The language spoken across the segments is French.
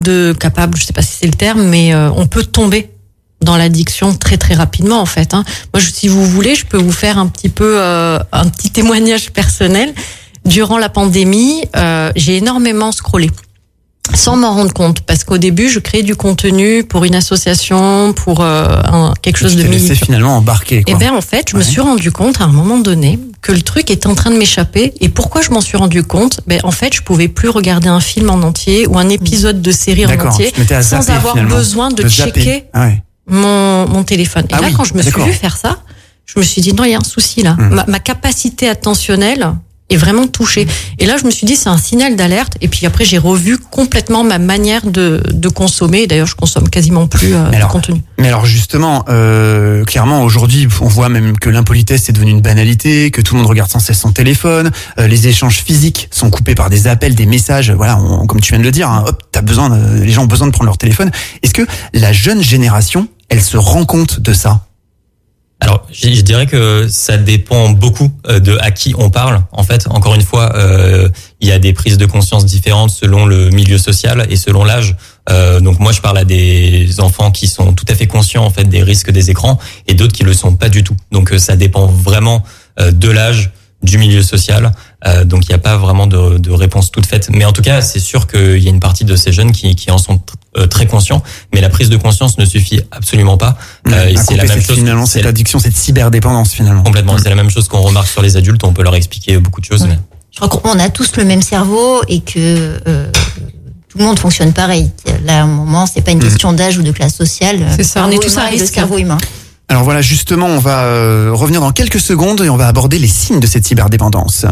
capable, je sais pas si c'est le terme, mais on peut tomber dans l'addiction très très rapidement en fait. Moi, si vous voulez, je peux vous faire un petit témoignage personnel. Durant la pandémie, j'ai énormément scrollé. Sans m'en rendre compte, parce qu'au début, je créais du contenu pour une association, pour quelque chose de militant. C'est finalement embarqué, quoi. Et bien, en fait, je me suis rendu compte à un moment donné que le truc était en train de m'échapper. Et pourquoi je m'en suis rendu compte? En fait, je pouvais plus regarder un film en entier ou un épisode de série en entier sans avoir besoin de checker mon téléphone. Et là, quand je me suis vu faire ça, je me suis dit non, il y a un souci là. Ma capacité attentionnelle est vraiment touchée. Et là, je me suis dit, c'est un signal d'alerte. Et puis après, j'ai revu complètement ma manière de consommer. D'ailleurs, je consomme quasiment plus de contenu. Mais alors justement, clairement, aujourd'hui, on voit même que l'impolitesse est devenue une banalité, que tout le monde regarde sans cesse son téléphone. Les échanges physiques sont coupés par des appels, des messages. Voilà, comme tu viens de le dire, les gens ont besoin de prendre leur téléphone. Est-ce que la jeune génération, elle se rend compte de ça? Alors, je dirais que ça dépend beaucoup de à qui on parle. En fait, encore une fois, il y a des prises de conscience différentes selon le milieu social et selon l'âge. Donc moi, je parle à des enfants qui sont tout à fait conscients en fait des risques des écrans et d'autres qui le sont pas du tout. Donc ça dépend vraiment de l'âge, du milieu social. Donc il n'y a pas vraiment de réponse toute faite. Mais en tout cas, c'est sûr qu'il y a une partie de ces jeunes qui en sont très conscients. Mais la prise de conscience ne suffit absolument pas. Et c'est la même chose. Finalement, cette addiction, cette cyberdépendance finalement. Complètement. C'est la même chose qu'on remarque sur les adultes. On peut leur expliquer beaucoup de choses. Mais... Je crois qu'on a tous le même cerveau et que tout le monde fonctionne pareil. Là, à un moment, c'est pas une question d'âge ou de classe sociale. C'est ça. On est tous à risque. Le cerveau humain. Alors voilà, justement, on va revenir dans quelques secondes et on va aborder les signes de cette cyberdépendance.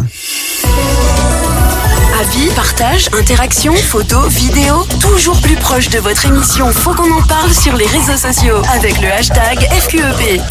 Avis, partage, interaction, photos, vidéos, toujours plus proche de votre émission. Faut qu'on en parle sur les réseaux sociaux avec le hashtag FQEP.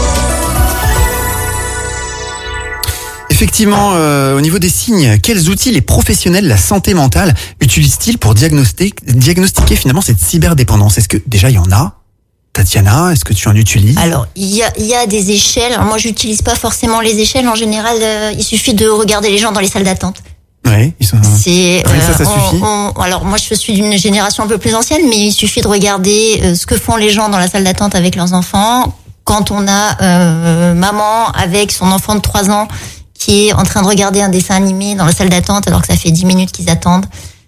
Effectivement, au niveau des signes, quels outils les professionnels de la santé mentale utilisent-ils pour diagnostiquer finalement cette cyberdépendance? Est-ce que déjà il y en a? Tatiana, est-ce que tu en utilises? Alors, il y a des échelles. Alors, moi, j'utilise pas forcément les échelles. En général, il suffit de regarder les gens dans les salles d'attente. Ouais, ils sont. Ça suffit. Alors, moi, je suis d'une génération un peu plus ancienne, mais il suffit de regarder ce que font les gens dans la salle d'attente avec leurs enfants. Quand on a maman avec son enfant de 3 ans qui est en train de regarder un dessin animé dans la salle d'attente alors que ça fait 10 minutes qu'ils attendent,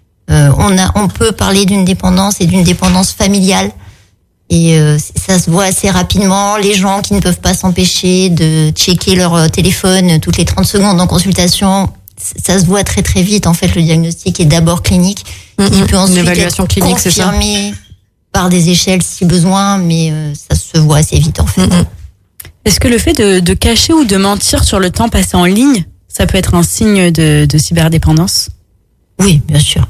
on peut parler d'une dépendance et d'une dépendance familiale. Et ça se voit assez rapidement. Les gens qui ne peuvent pas s'empêcher de checker leur téléphone toutes les 30 secondes en consultation, ça se voit très très vite. En fait, le diagnostic est d'abord clinique. Il peut ensuite être clinique, confirmé par des échelles si besoin, mais ça se voit assez vite en fait. Est-ce que le fait de cacher ou de mentir sur le temps passé en ligne, ça peut être un signe de cyberdépendance? Oui, bien sûr.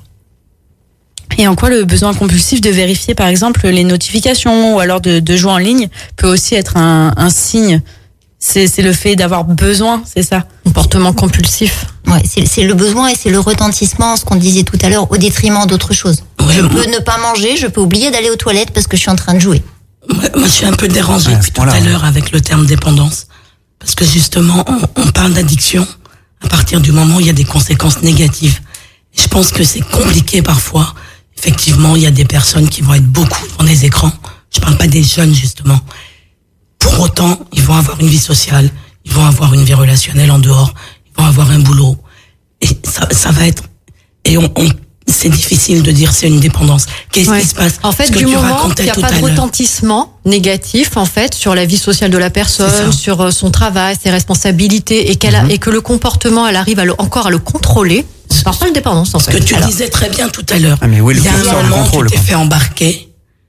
Et en quoi le besoin compulsif de vérifier, par exemple, les notifications ou alors de jouer en ligne peut aussi être un signe? C'est le fait d'avoir besoin, c'est ça? Comportement compulsif. Ouais, c'est le besoin et c'est le retentissement, ce qu'on disait tout à l'heure, au détriment d'autres choses. Je peux ne pas manger, je peux oublier d'aller aux toilettes parce que je suis en train de jouer. Moi, je suis un peu dérangée depuis tout à l'heure avec le terme dépendance. Parce que justement, on parle d'addiction à partir du moment où il y a des conséquences négatives. Et je pense que c'est compliqué parfois. Effectivement, il y a des personnes qui vont être beaucoup devant des écrans. Je parle pas des jeunes, justement. Pour autant, ils vont avoir une vie sociale, ils vont avoir une vie relationnelle en dehors, ils vont avoir un boulot. Et ça va être... Et c'est difficile de dire c'est une dépendance. Qu'est-ce qui se passe? En fait, du moment qu'il n'y a pas de retentissement négatif, en fait, sur la vie sociale de la personne, sur son travail, ses responsabilités, et et que le comportement, elle arrive encore à le contrôler, c'est pas une dépendance, en fait. Ce que tu disais très bien tout à l'heure. Mais oui, il y a un moment, tu t'es fait embarquer,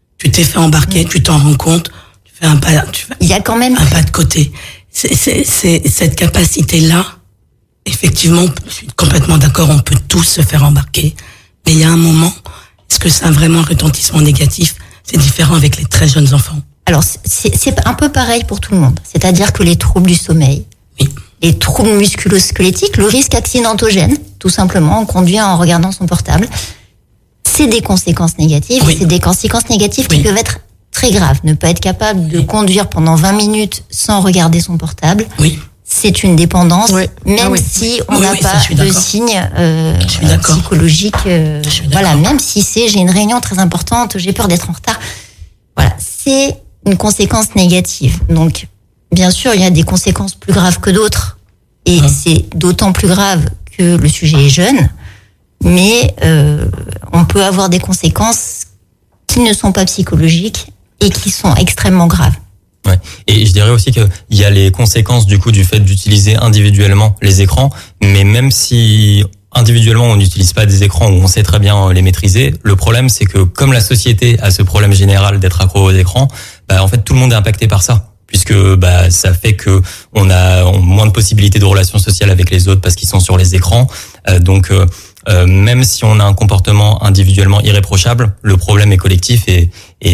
tu t'en rends compte, tu fais un pas, il y a quand même un pas de côté. C'est cette capacité-là. Effectivement, je suis complètement d'accord, on peut tous se faire embarquer. Mais il y a un moment, est-ce que ça a vraiment un retentissement négatif? C'est différent avec les très jeunes enfants. Alors, c'est un peu pareil pour tout le monde. C'est-à-dire que les troubles du sommeil, les troubles musculo-squelettiques, le risque accidentogène, tout simplement, on conduit en regardant son portable, c'est des conséquences négatives. C'est des conséquences négatives qui peuvent être très graves. Ne pas être capable de conduire pendant 20 minutes sans regarder son portable, c'est une dépendance, même si on n'a pas de signes psychologiques. Voilà, même si j'ai une réunion très importante, j'ai peur d'être en retard. Voilà, c'est une conséquence négative. Donc, bien sûr, il y a des conséquences plus graves que d'autres, et c'est d'autant plus grave que le sujet est jeune. Mais on peut avoir des conséquences qui ne sont pas psychologiques et qui sont extrêmement graves. Ouais. Et je dirais aussi qu'il y a les conséquences du fait d'utiliser individuellement les écrans, mais même si individuellement on n'utilise pas des écrans où on sait très bien les maîtriser, le problème c'est que comme la société a ce problème général d'être accro aux écrans, en fait tout le monde est impacté par ça. Puisque ça fait que on a moins de possibilités de relations sociales avec les autres parce qu'ils sont sur les écrans. Donc même si on a un comportement individuellement irréprochable, le problème est collectif et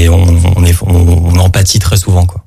on en pâtit très souvent, quoi.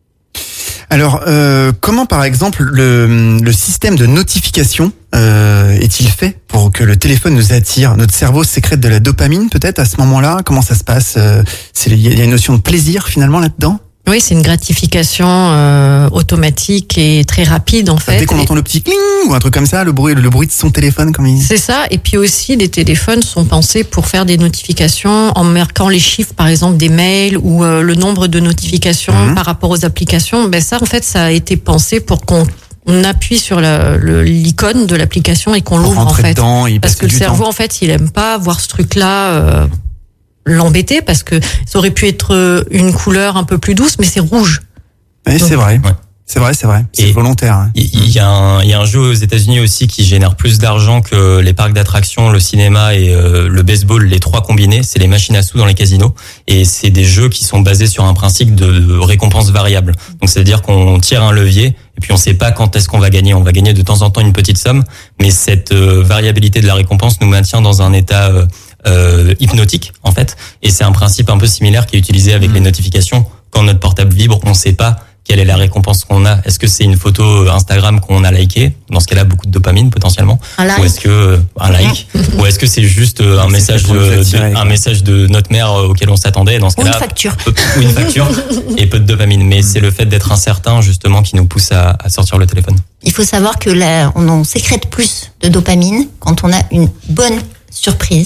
Alors, comment par exemple le système de notification est-il fait pour que le téléphone nous attire? Notre cerveau sécrète de la dopamine peut-être à ce moment-là? Comment ça se passe? Il y a une notion de plaisir finalement là-dedans? Oui, c'est une gratification automatique et très rapide en fait. Dès qu'on entend le petit cling ou un truc comme ça, le bruit de son téléphone comme il dit. C'est ça. Et puis aussi, les téléphones sont pensés pour faire des notifications en marquant les chiffres, par exemple des mails ou le nombre de notifications par rapport aux applications. Ça, en fait, ça a été pensé pour qu'on appuie sur l'icône de l'application et qu'on l'ouvre en fait. Parce que le cerveau, en fait, il aime pas voir ce truc-là. L'embêter parce que ça aurait pu être une couleur un peu plus douce, mais c'est rouge. Oui, c'est vrai. Ouais. C'est vrai. C'est volontaire. Il y a un jeu aux États-Unis aussi qui génère plus d'argent que les parcs d'attractions, le cinéma et le baseball, les trois combinés. C'est les machines à sous dans les casinos. Et c'est des jeux qui sont basés sur un principe de récompense variable. Donc, c'est-à-dire qu'on tire un levier et puis on sait pas quand est-ce qu'on va gagner. On va gagner de temps en temps une petite somme, mais cette variabilité de la récompense nous maintient dans un état hypnotique en fait, et c'est un principe un peu similaire qui est utilisé avec les notifications. Quand notre portable vibre, on sait pas quelle est la récompense qu'on a. Est-ce que c'est une photo Instagram qu'on a likée, dans ce cas-là beaucoup de dopamine potentiellement, ou est-ce que un like, ou est-ce que c'est juste un message de notre mère auquel on s'attendait, dans ce cas-là ou une facture et peu de dopamine. Mais c'est le fait d'être incertain justement qui nous pousse à sortir le téléphone. Il faut savoir que on sécrète plus de dopamine quand on a une bonne surprise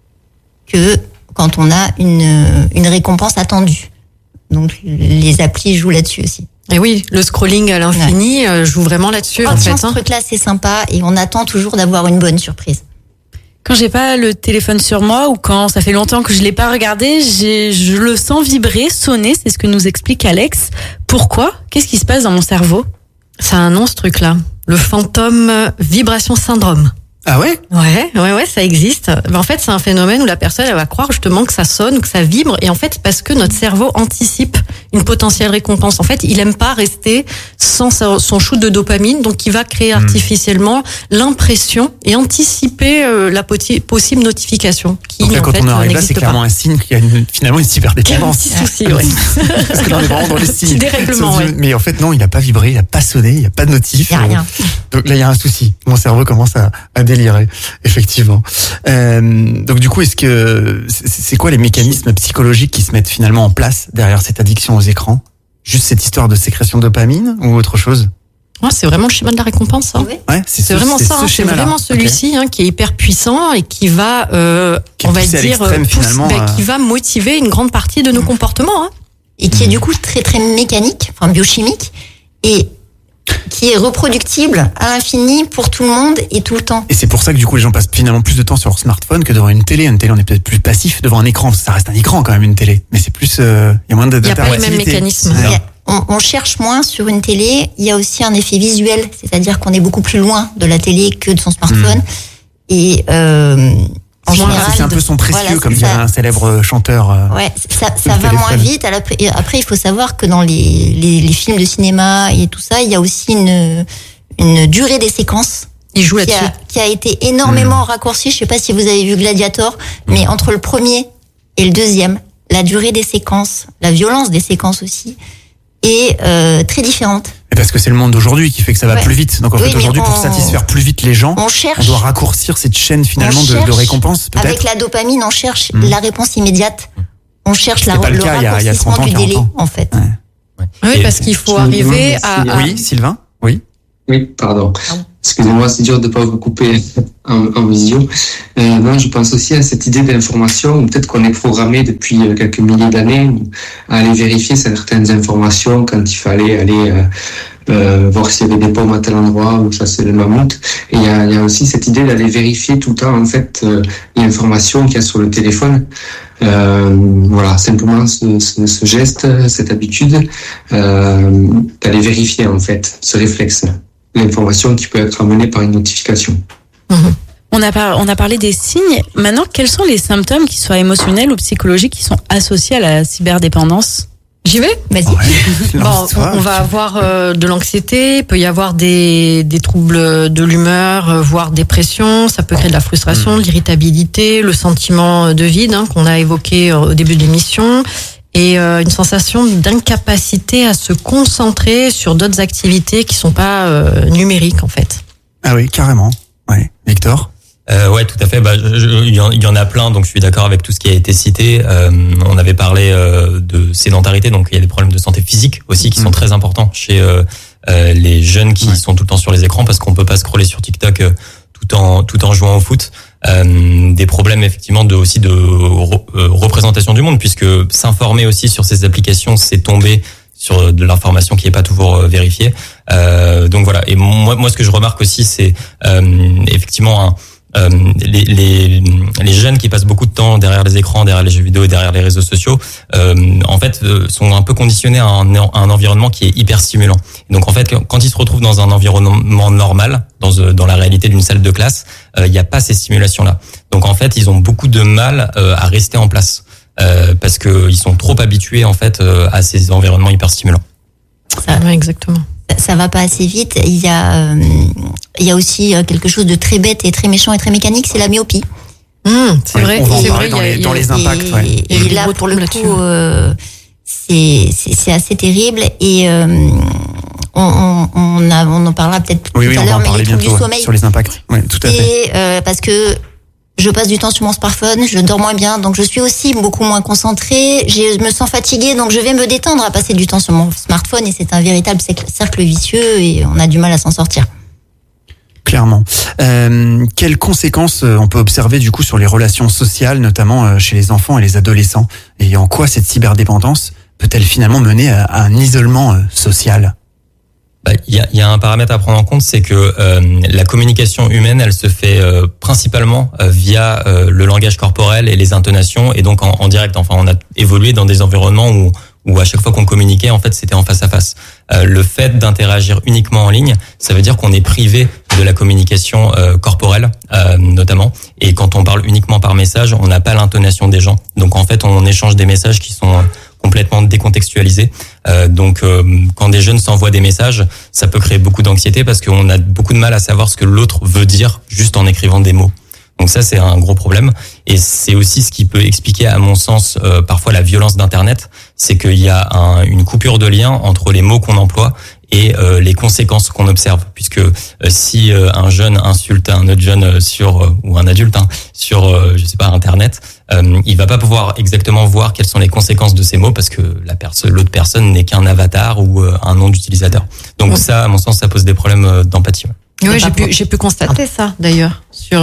que quand on a une récompense attendue. Donc les applis jouent là-dessus aussi. Et oui, le scrolling à l'infini joue vraiment là-dessus. Ce truc-là, c'est sympa et on attend toujours d'avoir une bonne surprise. Quand j'ai pas le téléphone sur moi ou quand ça fait longtemps que je l'ai pas regardé, je le sens vibrer, sonner. C'est ce que nous explique Alex. Pourquoi? Qu'est-ce qui se passe dans mon cerveau? Ça a un nom ce truc-là. Le fantôme vibration syndrome. Ah ouais? Ouais, ça existe. En fait, c'est un phénomène où la personne, elle va croire justement que ça sonne, que ça vibre. Et en fait, parce que notre cerveau anticipe une potentielle récompense. En fait, il aime pas rester sans son shoot de dopamine. Donc, il va créer artificiellement l'impression et anticiper la possible notification. Donc là, quand on arrive là, c'est clairement un signe qu'il y a finalement une cyberdépendance. Un petit souci, ouais. Parce que là, on est vraiment dans les signes. Petit dérèglement, ouais. Mais en fait, non, il a pas vibré, il a pas sonné, il y a pas de notif. Il y a rien. Donc là, il y a un souci. Mon cerveau commence à délirer, effectivement. Donc du coup, est-ce que c'est quoi les mécanismes psychologiques qui se mettent finalement en place derrière cette addiction aux écrans? Juste cette histoire de sécrétion de dopamine ou autre chose? Ouais, c'est vraiment le schéma de la récompense. Hein. Ouais, c'est vraiment ça. C'est vraiment celui-ci qui est hyper puissant et qui va, on va dire, qui va motiver une grande partie de nos comportements. Hein. Et qui est du coup très très mécanique, enfin biochimique, et qui est reproductible à l'infini pour tout le monde et tout le temps. Et c'est pour ça que du coup les gens passent finalement plus de temps sur leur smartphone que devant une télé. Une télé, on est peut-être plus passif devant un écran. Ça reste un écran quand même, une télé. Mais c'est plus, il y a moins de. Il n'y a pas les mêmes mécanismes. On cherche moins sur une télé. Il y a aussi un effet visuel, c'est-à-dire qu'on est beaucoup plus loin de la télé que de son smartphone. Et en général, c'est un peu son précieux, comme dirait un célèbre chanteur. Ouais, ça va moins vite. Après, il faut savoir que dans les films de cinéma et tout ça, il y a aussi une durée des séquences. Il joue là-dessus. Qui a été énormément raccourcie. Je sais pas si vous avez vu Gladiator, mais entre le premier et le deuxième, la durée des séquences, la violence des séquences aussi, est très différente. Et parce que c'est le monde d'aujourd'hui qui fait que ça va plus vite. Donc en fait aujourd'hui, pour satisfaire plus vite les gens, on doit raccourcir cette chaîne finalement de récompense peut-être. Avec la dopamine, on cherche la réponse immédiate. On cherche le raccourcissement du délai en fait. Oui, parce qu'il faut arriver à... Oui, Sylvain. Oui. Oui, pardon. Excusez-moi, c'est dur de ne pas vous couper en visio. Non, je pense aussi à cette idée d'information, peut-être qu'on est programmé depuis quelques milliers d'années à aller vérifier certaines informations quand il fallait aller voir s'il y avait des pommes à tel endroit ou chasser les mammouths. Et il y a aussi cette idée d'aller vérifier tout le temps, en fait, l'information qu'il y a sur le téléphone. Voilà, simplement ce geste, cette habitude d'aller vérifier, en fait, ce réflexe. L'information qui peut être amenée par une notification. On a parlé des signes. Maintenant, quels sont les symptômes, qu'ils soient émotionnels ou psychologiques, qui sont associés à la cyberdépendance? J'y vais? Vas-y. Ouais, on va avoir de l'anxiété, il peut y avoir des troubles de l'humeur, voire dépression, ça peut créer de la frustration, de l'irritabilité, le sentiment de vide qu'on a évoqué au début de l'émission, et une sensation d'incapacité à se concentrer sur d'autres activités qui sont pas numériques en fait. Ah oui, carrément. Ouais. Victor? Ouais, tout à fait. Il y en a plein, donc je suis d'accord avec tout ce qui a été cité. On avait parlé de sédentarité, donc il y a des problèmes de santé physique aussi qui sont très importants chez les jeunes qui sont tout le temps sur les écrans, parce qu'on peut pas scroller sur TikTok tout en jouant au foot. Des problèmes effectivement de représentation du monde, puisque s'informer aussi sur ces applications, c'est tomber sur de l'information qui est pas toujours vérifiée. Donc voilà. Et moi, ce que je remarque aussi, c'est effectivement les jeunes qui passent beaucoup de temps derrière les écrans, derrière les jeux vidéo et derrière les réseaux sociaux, en fait, sont un peu conditionnés à un environnement qui est hyper stimulant. Et donc en fait, quand ils se retrouvent dans un environnement normal, dans la réalité d'une salle de classe, il n'y a pas ces stimulations-là. Donc en fait, ils ont beaucoup de mal à rester en place parce que ils sont trop habitués en fait à ces environnements hyper stimulants. Ouais, exactement. Ça va pas assez vite. Il y a aussi quelque chose de très bête et très méchant et très mécanique, c'est la myopie. C'est vrai. On va en parler dans les impacts. Et là, pour le coup, c'est assez terrible. Et on en parlera peut-être tout à l'heure, mais les troubles du sommeil. Sur les impacts. Oui, tout à fait. Parce que je passe du temps sur mon smartphone, je dors moins bien, donc je suis aussi beaucoup moins concentrée. Je me sens fatiguée, donc je vais me détendre à passer du temps sur mon smartphone, et c'est un véritable cercle vicieux et on a du mal à s'en sortir. Clairement. Quelles conséquences on peut observer du coup sur les relations sociales, notamment chez les enfants et les adolescents, et en quoi cette cyberdépendance peut-elle finalement mener à un isolement social? Il y a un paramètre à prendre en compte, c'est que la communication humaine, elle se fait principalement via le langage corporel et les intonations, et donc en direct. Enfin, on a évolué dans des environnements où à chaque fois qu'on communiquait, en fait, c'était en face à face. Le fait d'interagir uniquement en ligne, ça veut dire qu'on est privé de la communication corporelle, notamment. Et quand on parle uniquement par message, on n'a pas l'intonation des gens. Donc en fait, on échange des messages qui sont complètement décontextualisés. Donc quand des jeunes s'envoient des messages, ça peut créer beaucoup d'anxiété parce qu'on a beaucoup de mal à savoir ce que l'autre veut dire juste en écrivant des mots. Donc ça, c'est un gros problème. Et c'est aussi ce qui peut expliquer, à mon sens, parfois la violence d'Internet. C'est qu'il y a une coupure de lien entre les mots qu'on emploie et les conséquences qu'on observe. Puisque si un jeune insulte un autre jeune ou un adulte sur je sais pas, Internet, il va pas pouvoir exactement voir quelles sont les conséquences de ces mots parce que l'autre personne n'est qu'un avatar ou un nom d'utilisateur. Donc ça, à mon sens, ça pose des problèmes d'empathie. Oui, j'ai pu constater ça d'ailleurs sur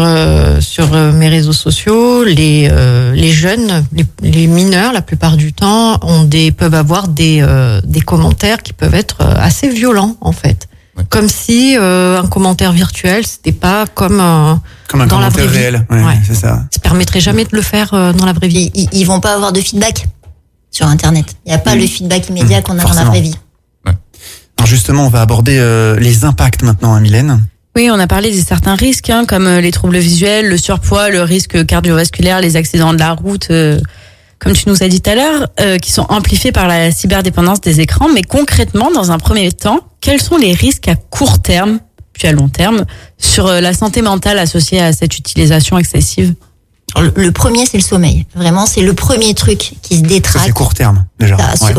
mes réseaux sociaux. Les jeunes, les mineurs, la plupart du temps, peuvent avoir des commentaires qui peuvent être assez violents en fait. Ouais. Comme si un commentaire virtuel, c'était pas comme un dans la vraie vie. Réel. Ouais, c'est ça. Ça permettrait jamais de le faire dans la vraie vie. Ils vont pas avoir de feedback sur Internet. Il y a pas le feedback immédiat qu'on a dans la vraie vie. Alors justement, on va aborder les impacts maintenant, Mylène. Oui, on a parlé de certains risques, comme les troubles visuels, le surpoids, le risque cardiovasculaire, les accidents de la route, comme tu nous as dit tout à l'heure, qui sont amplifiés par la cyberdépendance des écrans. Mais concrètement, dans un premier temps, quels sont les risques à court terme, puis à long terme, sur la santé mentale associée à cette utilisation excessive? Le premier, c'est le sommeil. Vraiment, c'est le premier truc qui se détraque. Ça, c'est court terme, déjà.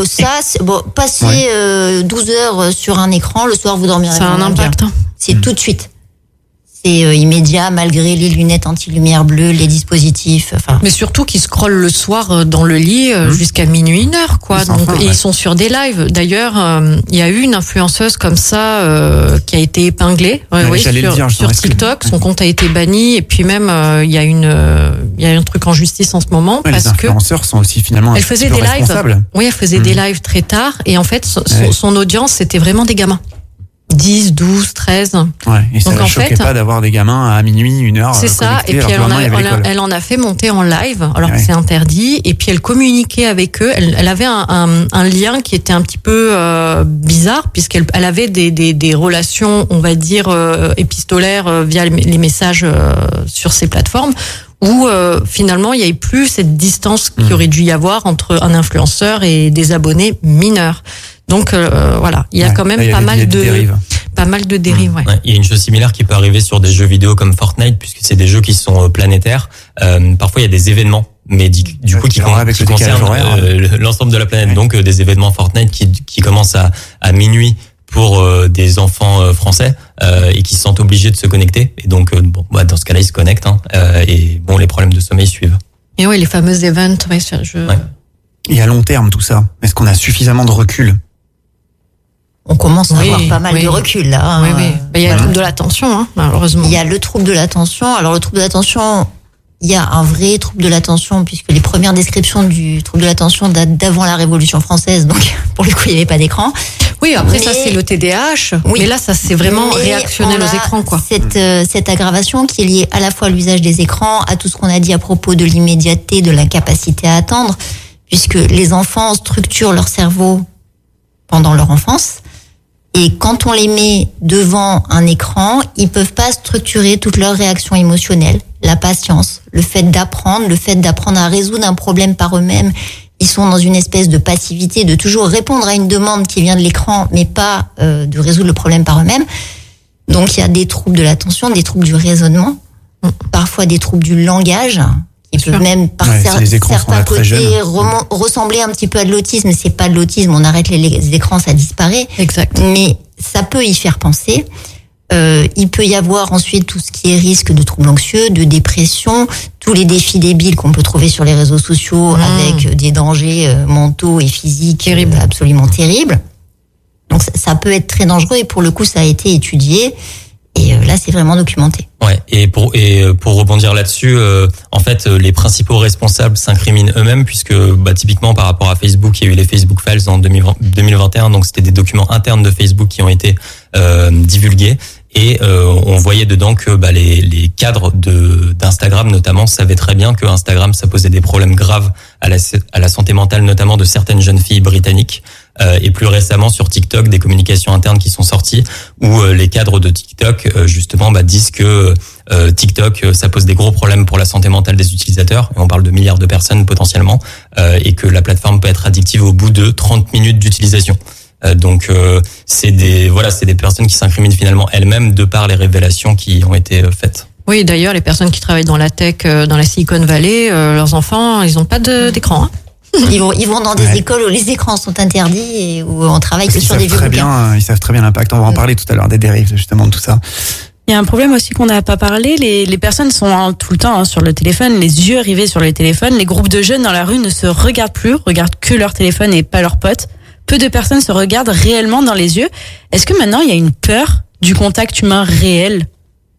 Passer 12 heures sur un écran, le soir, vous dormirez. Ça a un impact. C'est tout de suite. l'accès immédiat malgré les lunettes anti-lumière bleue, les dispositifs. Enfin. Mais surtout qu'ils scrollent le soir dans le lit jusqu'à minuit, 1h, quoi. Donc, et ils sont sur des lives. D'ailleurs, il y a eu une influenceuse comme ça qui a été épinglée sur TikTok. Son compte a été banni. Et puis même, il y a un truc en justice en ce moment parce les influenceurs sont aussi finalement elle faisait des lives. Oui, elle faisait des lives très tard. Et en fait, son audience, c'était vraiment des gamins. 10, 12, 13. Ouais, et ça ne choquait pas d'avoir des gamins à minuit, 1h. C'est ça, et puis elle en a fait monter en live, alors que c'est interdit, et puis elle communiquait avec eux. Elle avait un lien qui était un petit peu bizarre, puisqu'elle avait des relations, on va dire, épistolaires via les messages sur ces plateformes, où finalement il n'y avait plus cette distance qu'il aurait dû y avoir entre un influenceur et des abonnés mineurs. Donc voilà, il y a quand même pas mal de dérives. Ouais. Il y a une chose similaire qui peut arriver sur des jeux vidéo comme Fortnite, puisque c'est des jeux qui sont planétaires. Parfois il y a des événements, mais du coup qui concernent l'ensemble de la planète. Donc des événements Fortnite qui commencent à minuit pour des enfants français et qui se sentent obligés de se connecter. Et donc dans ce cas-là ils se connectent et les problèmes de sommeil suivent. Et oui, les fameux events. Et à long terme tout ça, est-ce qu'on a suffisamment de recul? On commence à avoir pas mal de recul là. Oui. Il y a le trouble de l'attention, malheureusement. Il y a le trouble de l'attention. Alors le trouble de l'attention, il y a un vrai trouble de l'attention puisque les premières descriptions du trouble de l'attention datent d'avant la Révolution française. Donc pour le coup, il n'y avait pas d'écran. Oui, après ça c'est le TDAH. Oui. Mais là, ça c'est vraiment réactionnel aux écrans, quoi. Cette aggravation qui est liée à la fois à l'usage des écrans, à tout ce qu'on a dit à propos de l'immédiateté, de l'incapacité à attendre, puisque les enfants structurent leur cerveau pendant leur enfance. Et quand on les met devant un écran, ils peuvent pas structurer toutes leurs réactions émotionnelles. La patience, le fait d'apprendre à résoudre un problème par eux-mêmes. Ils sont dans une espèce de passivité, de toujours répondre à une demande qui vient de l'écran, mais pas de résoudre le problème par eux-mêmes. Donc il y a des troubles de l'attention, des troubles du raisonnement, parfois des troubles du langage, qui peuvent même par certains côtés ressembler un petit peu à de l'autisme. C'est pas de l'autisme, on arrête les écrans, ça disparaît. Exact. Mais ça peut y faire penser. Il peut y avoir ensuite tout ce qui est risque de troubles anxieux, de dépression, tous les défis débiles qu'on peut trouver sur les réseaux sociaux avec des dangers mentaux et physiques absolument terribles. Donc ça peut être très dangereux et pour le coup ça a été étudié. Et là, c'est vraiment documenté. Ouais. Et pour rebondir là-dessus, en fait, les principaux responsables s'incriminent eux-mêmes puisque, typiquement par rapport à Facebook, il y a eu les Facebook Files en 2021. Donc, c'était des documents internes de Facebook qui ont été divulgués. Et on voyait dedans que les cadres d'Instagram notamment savaient très bien que Instagram ça posait des problèmes graves à la santé mentale, notamment de certaines jeunes filles britanniques. Et plus récemment sur TikTok, des communications internes qui sont sorties où les cadres de TikTok justement disent que TikTok ça pose des gros problèmes pour la santé mentale des utilisateurs. Et on parle de milliards de personnes potentiellement et que la plateforme peut être addictive au bout de 30 minutes d'utilisation. Donc c'est des personnes qui s'incriminent finalement elles-mêmes de par les révélations qui ont été faites. Oui, d'ailleurs les personnes qui travaillent dans la tech dans la Silicon Valley, leurs enfants, ils ont pas d'écran. Ils vont dans des écoles où les écrans sont interdits et où on travaille que sur des vieux bouquins. Ils savent très bien l'impact. On va en parler tout à l'heure des dérives justement de tout ça. Il y a un problème aussi qu'on n'a pas parlé. Les personnes sont tout le temps sur le téléphone, les yeux rivés sur le téléphone. Les groupes de jeunes dans la rue ne se regardent plus, regardent que leur téléphone et pas leurs potes. Peu de personnes se regardent réellement dans les yeux. Est-ce que maintenant il y a une peur du contact humain réel ?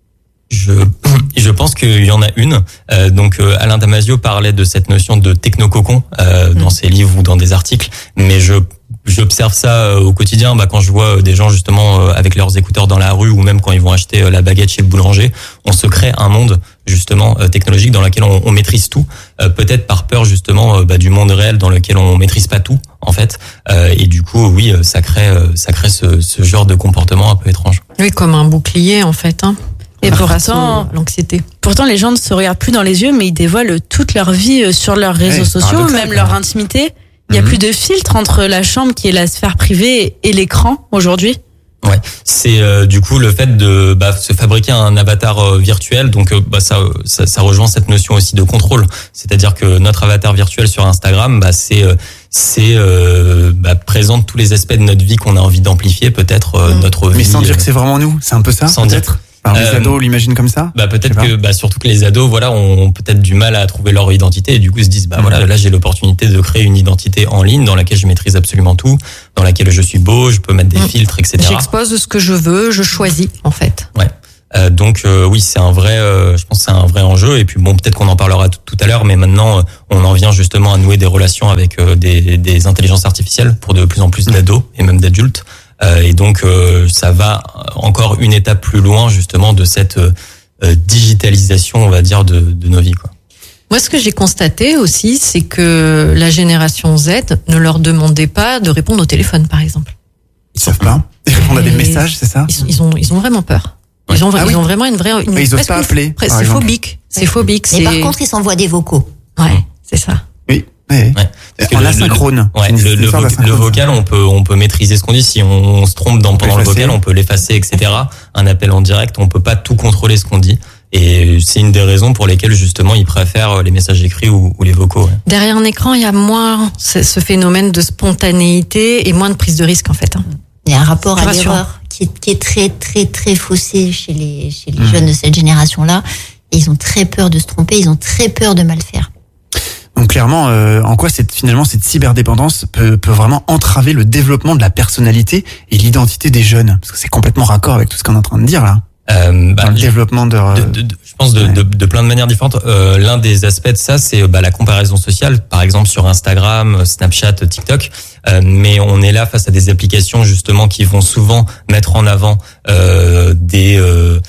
Je pense qu'il y en a une. Donc Alain Damasio parlait de cette notion de technococon dans ses livres ou dans des articles, mais j'observe ça au quotidien quand je vois des gens justement avec leurs écouteurs dans la rue ou même quand ils vont acheter la baguette chez le boulanger. On se crée un monde justement technologique dans lequel on maîtrise tout, peut-être par peur justement du monde réel dans lequel on maîtrise pas tout en fait, et du coup oui ça crée ce genre de comportement un peu étrange. Oui, comme un bouclier en fait. Et pourtant, l'anxiété. Pourtant, les gens ne se regardent plus dans les yeux, mais ils dévoilent toute leur vie sur leurs réseaux sociaux, même leur intimité. Il n'y a plus de filtre entre la chambre qui est la sphère privée et l'écran aujourd'hui. Ouais, c'est du coup le fait de se fabriquer un avatar virtuel. Donc ça rejoint cette notion aussi de contrôle. C'est-à-dire que notre avatar virtuel sur Instagram, présente tous les aspects de notre vie qu'on a envie d'amplifier, peut-être notre vie. Mais sans dire que c'est vraiment nous, c'est un peu ça. Sans peut-être. Alors les ados, on l'imagine comme ça? Peut-être que, surtout que les ados, voilà, ont peut-être du mal à trouver leur identité et du coup se disent, voilà, là j'ai l'opportunité de créer une identité en ligne dans laquelle je maîtrise absolument tout, dans laquelle je suis beau, je peux mettre des filtres, etc. J'expose ce que je veux, je choisis, en fait. Ouais. Donc oui, c'est un vrai, je pense que c'est un vrai enjeu. Et puis bon, peut-être qu'on en parlera tout à l'heure, mais maintenant on en vient justement à nouer des relations avec des intelligences artificielles pour de plus en plus d'ados et même d'adultes. Et donc ça va encore une étape plus loin justement de cette digitalisation, on va dire, de nos vies, quoi. Moi, ce que j'ai constaté aussi, c'est que la génération Z ne leur demandait pas de répondre au téléphone, par exemple. Ils savent pas. Ils répondent à des messages, c'est ça? Ils ont vraiment peur. Ils ont vraiment ils osent pas appeler. C'est phobique. C'est phobique. Mais par contre, ils s'envoient des vocaux. Ouais, c'est ça. Oui. En asynchrone. Le vocal, on peut maîtriser ce qu'on dit. Si on se trompe pendant le vocal, on peut l'effacer, etc. Un appel en direct, on peut pas tout contrôler ce qu'on dit. Et c'est une des raisons pour lesquelles justement ils préfèrent les messages écrits ou les vocaux. Ouais. Derrière un écran, il y a moins ce phénomène de spontanéité et moins de prise de risque, en fait. Il y a un rapport à l'erreur qui est très très très faussé chez les jeunes de cette génération-là. Et ils ont très peur de se tromper, ils ont très peur de mal faire. Donc clairement, en quoi finalement cette cyberdépendance peut vraiment entraver le développement de la personnalité et l'identité des jeunes, parce que c'est complètement raccord avec tout ce qu'on est en train de dire là. Dans le développement je pense de plein de manières différentes. L'un des aspects de ça, c'est la comparaison sociale, par exemple sur Instagram, Snapchat, TikTok. Mais on est là face à des applications justement qui vont souvent mettre en avant des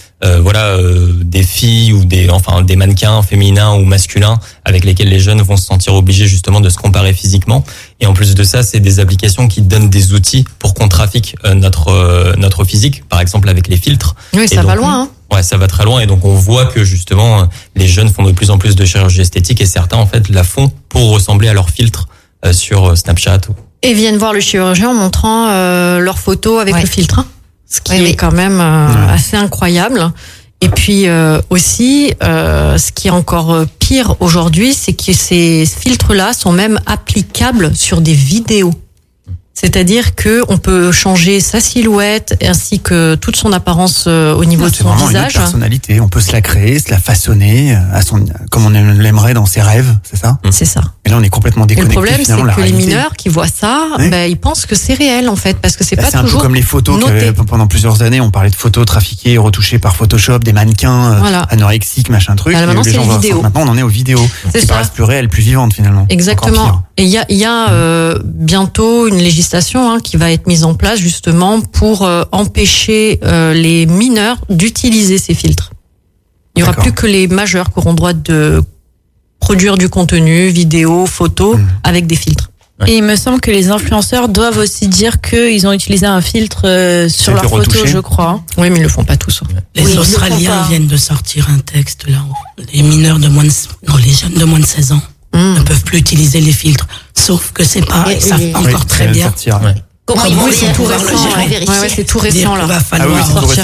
filles ou des mannequins féminins ou masculins avec lesquels les jeunes vont se sentir obligés justement de se comparer physiquement. Et en plus de ça, c'est des applications qui donnent des outils pour qu'on trafique notre physique, par exemple avec les filtres. Oui, ça va loin. Hein. Ouais, ça va très loin. Et donc on voit que justement les jeunes font de plus en plus de chirurgie esthétique et certains en fait la font pour ressembler à leurs filtres sur Snapchat. Et viennent voir le chirurgien en montrant leurs photos avec le filtre, ce qui est quand même assez incroyable. Et puis aussi, ce qui est encore pire aujourd'hui, c'est que ces filtres-là sont même applicables sur des vidéos. C'est-à-dire que on peut changer sa silhouette ainsi que toute son apparence au niveau de son visage. C'est vraiment une personnalité. On peut se la créer, se la façonner comme on l'aimerait dans ses rêves, c'est ça? C'est ça. Et là, on est complètement déconnecté. Et le problème, c'est que les mineurs qui voient ça, ils pensent que c'est réel en fait, parce que c'est pas toujours. C'est un peu comme les photos pendant plusieurs années, on parlait de photos trafiquées, retouchées par Photoshop, des mannequins anorexiques, machin truc. Maintenant, c'est les vidéos. Maintenant, on en est aux vidéos, qui paraissent plus réelles, plus vivantes finalement. Exactement. Et il y a bientôt une législation qui va être mise en place justement pour empêcher les mineurs d'utiliser ces filtres. Il n'y aura plus que les majeurs qui auront droit de produire du contenu, vidéo, photo, avec des filtres. Et il me semble que les influenceurs doivent aussi dire qu'ils ont utilisé un filtre sur leurs photos, je crois. Oui, mais ils le font pas tous. Les Australiens viennent de sortir un texte là. Les mineurs les jeunes de moins de 16 ans ne peuvent plus utiliser les filtres. Sauf que c'est pas, ils savent encore très bien. Comment ils vont pouvoir le gérer? C'est tout récent là. Il va falloir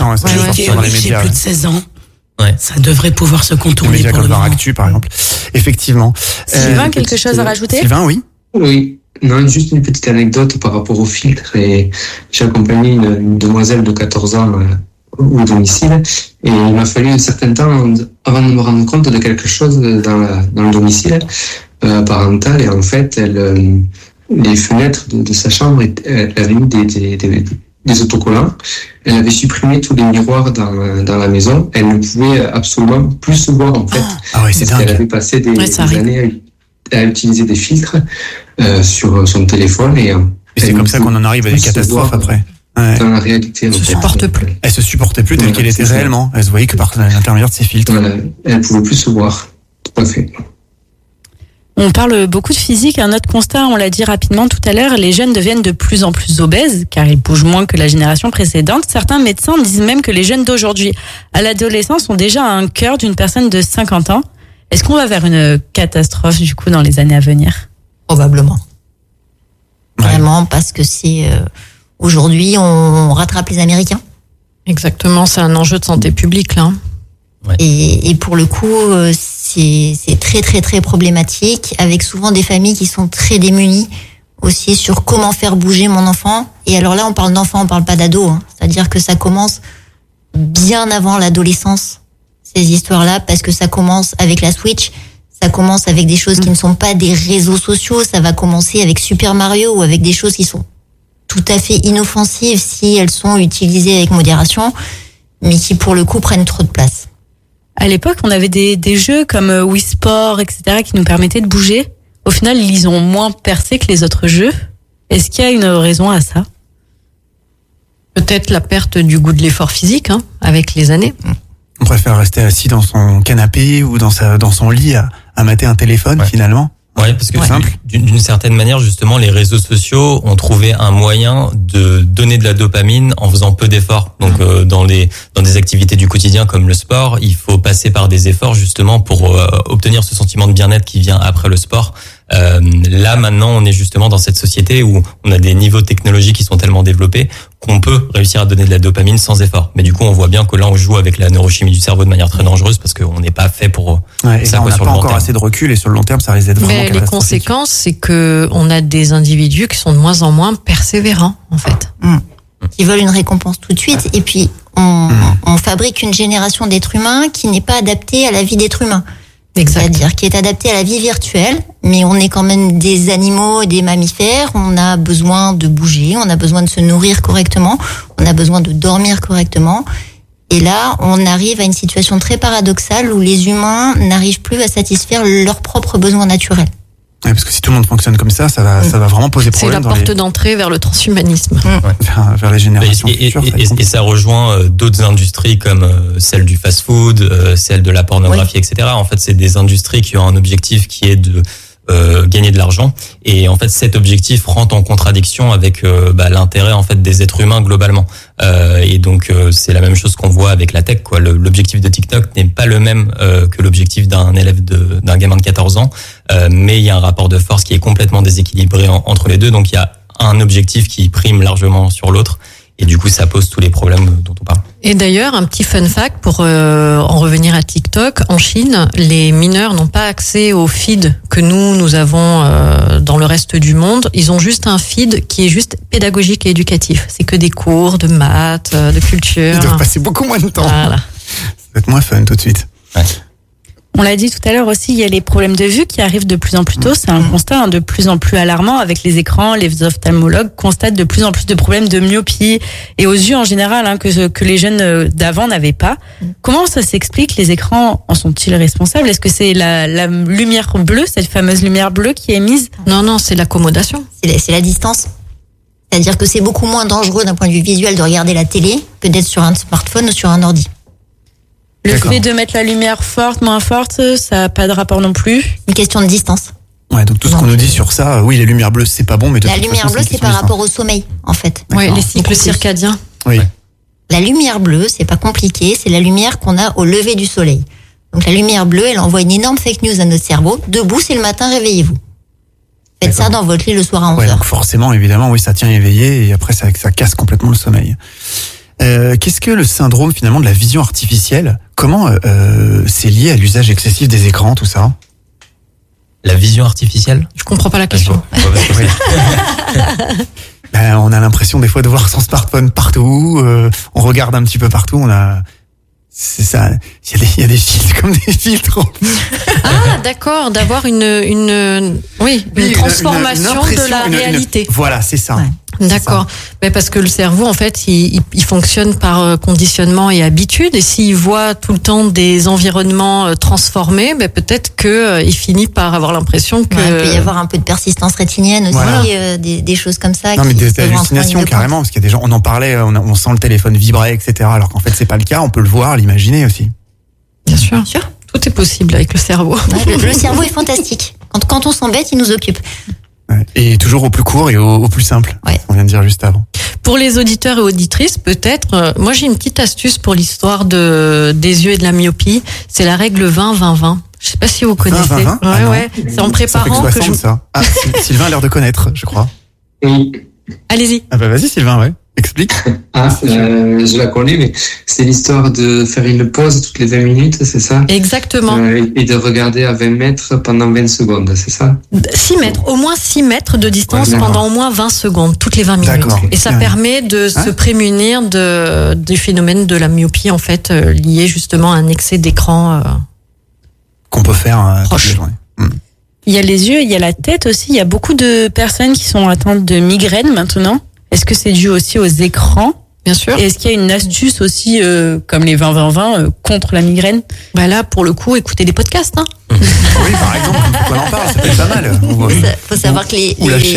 j'ai plus de 16 ans. Ça devrait pouvoir se contourner pour le moment. Actu, par exemple. Effectivement. Sylvain, quelque chose à rajouter? Sylvain, oui. Oui. Non, juste une petite anecdote par rapport au filtre. Et j'ai accompagné une demoiselle de 14 ans au domicile. Et il m'a fallu un certain temps avant de me rendre compte de quelque chose dans le domicile parental. Et en fait, les fenêtres de sa chambre, elle avait mis des autocollants. Elle avait supprimé tous les miroirs dans la maison. Elle ne pouvait absolument plus se voir, en fait. C'est parce qu'elle avait passé des années à utiliser des filtres sur son téléphone. Et c'est comme ça qu'on en arrive à des catastrophes après. Dans la réalité. Elle se supporte plus. Elle se supportait plus telle qu'elle était réellement. Elle se voyait que par l'intermédiaire de ses filtres. Voilà. Elle ne pouvait plus se voir. Tout à fait. On parle beaucoup de physique. Un autre constat, on l'a dit rapidement tout à l'heure, les jeunes deviennent de plus en plus obèses, car ils bougent moins que la génération précédente. Certains médecins disent même que les jeunes d'aujourd'hui, à l'adolescence, ont déjà un cœur d'une personne de 50 ans. Est-ce qu'on va vers une catastrophe, du coup, dans les années à venir? Probablement. Vraiment, parce que c'est... aujourd'hui, on rattrape les Américains. Exactement, c'est un enjeu de santé publique, là. Ouais. Et pour le coup, c'est très très très problématique, avec souvent des familles qui sont très démunies aussi sur comment faire bouger mon enfant. Et alors là, on parle d'enfant, on parle pas d'ado. C'est-à-dire que ça commence bien avant l'adolescence, ces histoires-là, parce que ça commence avec la Switch, ça commence avec des choses qui ne sont pas des réseaux sociaux, ça va commencer avec Super Mario ou avec des choses qui sont tout à fait inoffensives si elles sont utilisées avec modération, mais qui pour le coup prennent trop de place. À l'époque, on avait des jeux comme Wii Sport, etc., qui nous permettaient de bouger. Au final, ils ont moins percé que les autres jeux. Est-ce qu'il y a une raison à ça ? Peut-être la perte du goût de l'effort physique, avec les années. On préfère rester assis dans son canapé ou dans son lit à mater un téléphone, finalement. Ouais, parce que d'une certaine manière, justement, les réseaux sociaux ont trouvé un moyen de donner de la dopamine en faisant peu d'efforts. Donc, dans des activités du quotidien comme le sport, il faut passer par des efforts justement pour obtenir ce sentiment de bien-être qui vient après le sport. Là, maintenant, on est justement dans cette société où on a des niveaux technologiques qui sont tellement développés qu'on peut réussir à donner de la dopamine sans effort. Mais du coup, on voit bien que là, on joue avec la neurochimie du cerveau de manière très dangereuse parce qu'on n'est pas fait pour ça. On n'a pas encore assez de recul et sur le long terme, ça risque d'être vraiment catastrophique. Les conséquences, c'est que on a des individus qui sont de moins en moins persévérants, en fait. Qui veulent une récompense tout de suite. Et puis, on fabrique une génération d'êtres humains qui n'est pas adaptée à la vie d'être humain. Exact. C'est-à-dire qui est adapté à la vie virtuelle, mais on est quand même des animaux et des mammifères, on a besoin de bouger, on a besoin de se nourrir correctement, on a besoin de dormir correctement. Et là, on arrive à une situation très paradoxale où les humains n'arrivent plus à satisfaire leurs propres besoins naturels. Ouais, parce que si tout le monde fonctionne comme ça va vraiment poser problème. C'est la porte d'entrée vers le transhumanisme. Vers les générations futures. Et ça rejoint d'autres industries comme celle du fast-food, celle de la pornographie, etc. En fait, c'est des industries qui ont un objectif qui est de gagner de l'argent. Et en fait, cet objectif rentre en contradiction avec l'intérêt en fait des êtres humains globalement. Et donc, c'est la même chose qu'on voit avec la tech, quoi. L'objectif de TikTok n'est pas le même que l'objectif d'un élève d'un gamin de 14 ans. Mais il y a un rapport de force qui est complètement déséquilibré entre les deux. Donc, il y a un objectif qui prime largement sur l'autre. Et du coup, ça pose tous les problèmes dont on parle. Et d'ailleurs, un petit fun fact pour en revenir à TikTok. En Chine, les mineurs n'ont pas accès au feed que nous avons dans le reste du monde. Ils ont juste un feed qui est juste pédagogique et éducatif. C'est que des cours de maths, de culture. Ils doivent passer beaucoup moins de temps. Voilà. Ça va être moins fun tout de suite. Ouais. On l'a dit tout à l'heure aussi, il y a les problèmes de vue qui arrivent de plus en plus tôt. C'est un constat de plus en plus alarmant avec les écrans. Les ophtalmologues constatent de plus en plus de problèmes de myopie et aux yeux en général que les jeunes d'avant n'avaient pas. Comment ça s'explique? Les écrans en sont-ils responsables? Est-ce que c'est la lumière bleue, cette fameuse lumière bleue qui est émise? Non, c'est l'accommodation. C'est la distance. C'est-à-dire que c'est beaucoup moins dangereux d'un point de vue visuel de regarder la télé que d'être sur un smartphone ou sur un ordi. Le fait de mettre la lumière forte, moins forte, ça n'a pas de rapport non plus. Une question de distance. Ouais, donc tout ce qu'on nous dit sur ça, oui, les lumières bleues, c'est pas bon, mais la lumière bleue, c'est par rapport au sommeil, en fait. Oui, les cycles circadiens. Oui. La lumière bleue, c'est pas compliqué, c'est la lumière qu'on a au lever du soleil. Donc la lumière bleue, elle envoie une énorme fake news à notre cerveau. Debout, c'est le matin, réveillez-vous. Faites ça dans votre lit le soir à 11h. Ouais, donc forcément, évidemment, oui, ça tient éveillé et après, ça casse complètement le sommeil. Qu'est-ce que le syndrome finalement de la vision artificielle? Comment c'est lié à l'usage excessif des écrans, tout ça? La vision artificielle? Je comprends pas la question. On a l'impression des fois de voir son smartphone partout. On regarde un petit peu partout. C'est ça. Il y a des filtres comme des filtres. Ah, d'accord, d'avoir une transformation de la réalité. Voilà, c'est ça. Ouais. D'accord. Mais parce que le cerveau, en fait, il fonctionne par conditionnement et habitude. Et s'il voit tout le temps des environnements transformés, peut-être que il finit par avoir l'impression que. Il peut y avoir un peu de persistance rétinienne aussi, voilà. Des choses comme ça. Non, mais des hallucinations carrément, parce qu'il y a des gens, on en parlait, on sent le téléphone vibrer, etc. Alors qu'en fait, c'est pas le cas. On peut le voir, l'imaginer aussi. Bien sûr. Tout est possible avec le cerveau. Ouais, le cerveau est fantastique. Quand on s'embête, il nous occupe. Ouais. Et toujours au plus court et au plus simple. Ouais. On vient de dire juste avant. Pour les auditeurs et auditrices, peut-être, moi j'ai une petite astuce pour l'histoire des yeux et de la myopie. C'est la règle 20-20-20. Je sais pas si vous connaissez. 20-20-20 Ouais. C'est en préparant ça fait que ça. Ah, Sylvain a l'air de connaître, je crois. Oui. Allez-y. Ah bah vas-y Sylvain, ouais. Explique. Je la connais, mais c'est l'histoire de faire une pause toutes les 20 minutes, c'est ça? Exactement. Et de regarder à 20 mètres pendant 20 secondes, c'est ça? 6 mètres, au moins 6 mètres de distance pendant au moins 20 secondes, toutes les 20 minutes. D'accord. Et ça permet de se prémunir du phénomène de la myopie, en fait, lié justement à un excès d'écran. Qu'on peut faire toute la journée. Il y a les yeux, il y a la tête aussi. Il y a beaucoup de personnes qui sont atteintes de migraines maintenant. Est-ce que c'est dû aussi aux écrans? Bien sûr. Et est-ce qu'il y a une astuce aussi, comme les 20-20-20, contre la migraine? Bah là, pour le coup, écoutez des podcasts. Hein. Oui, par exemple, on en parle, ça peut être pas mal. Faut savoir que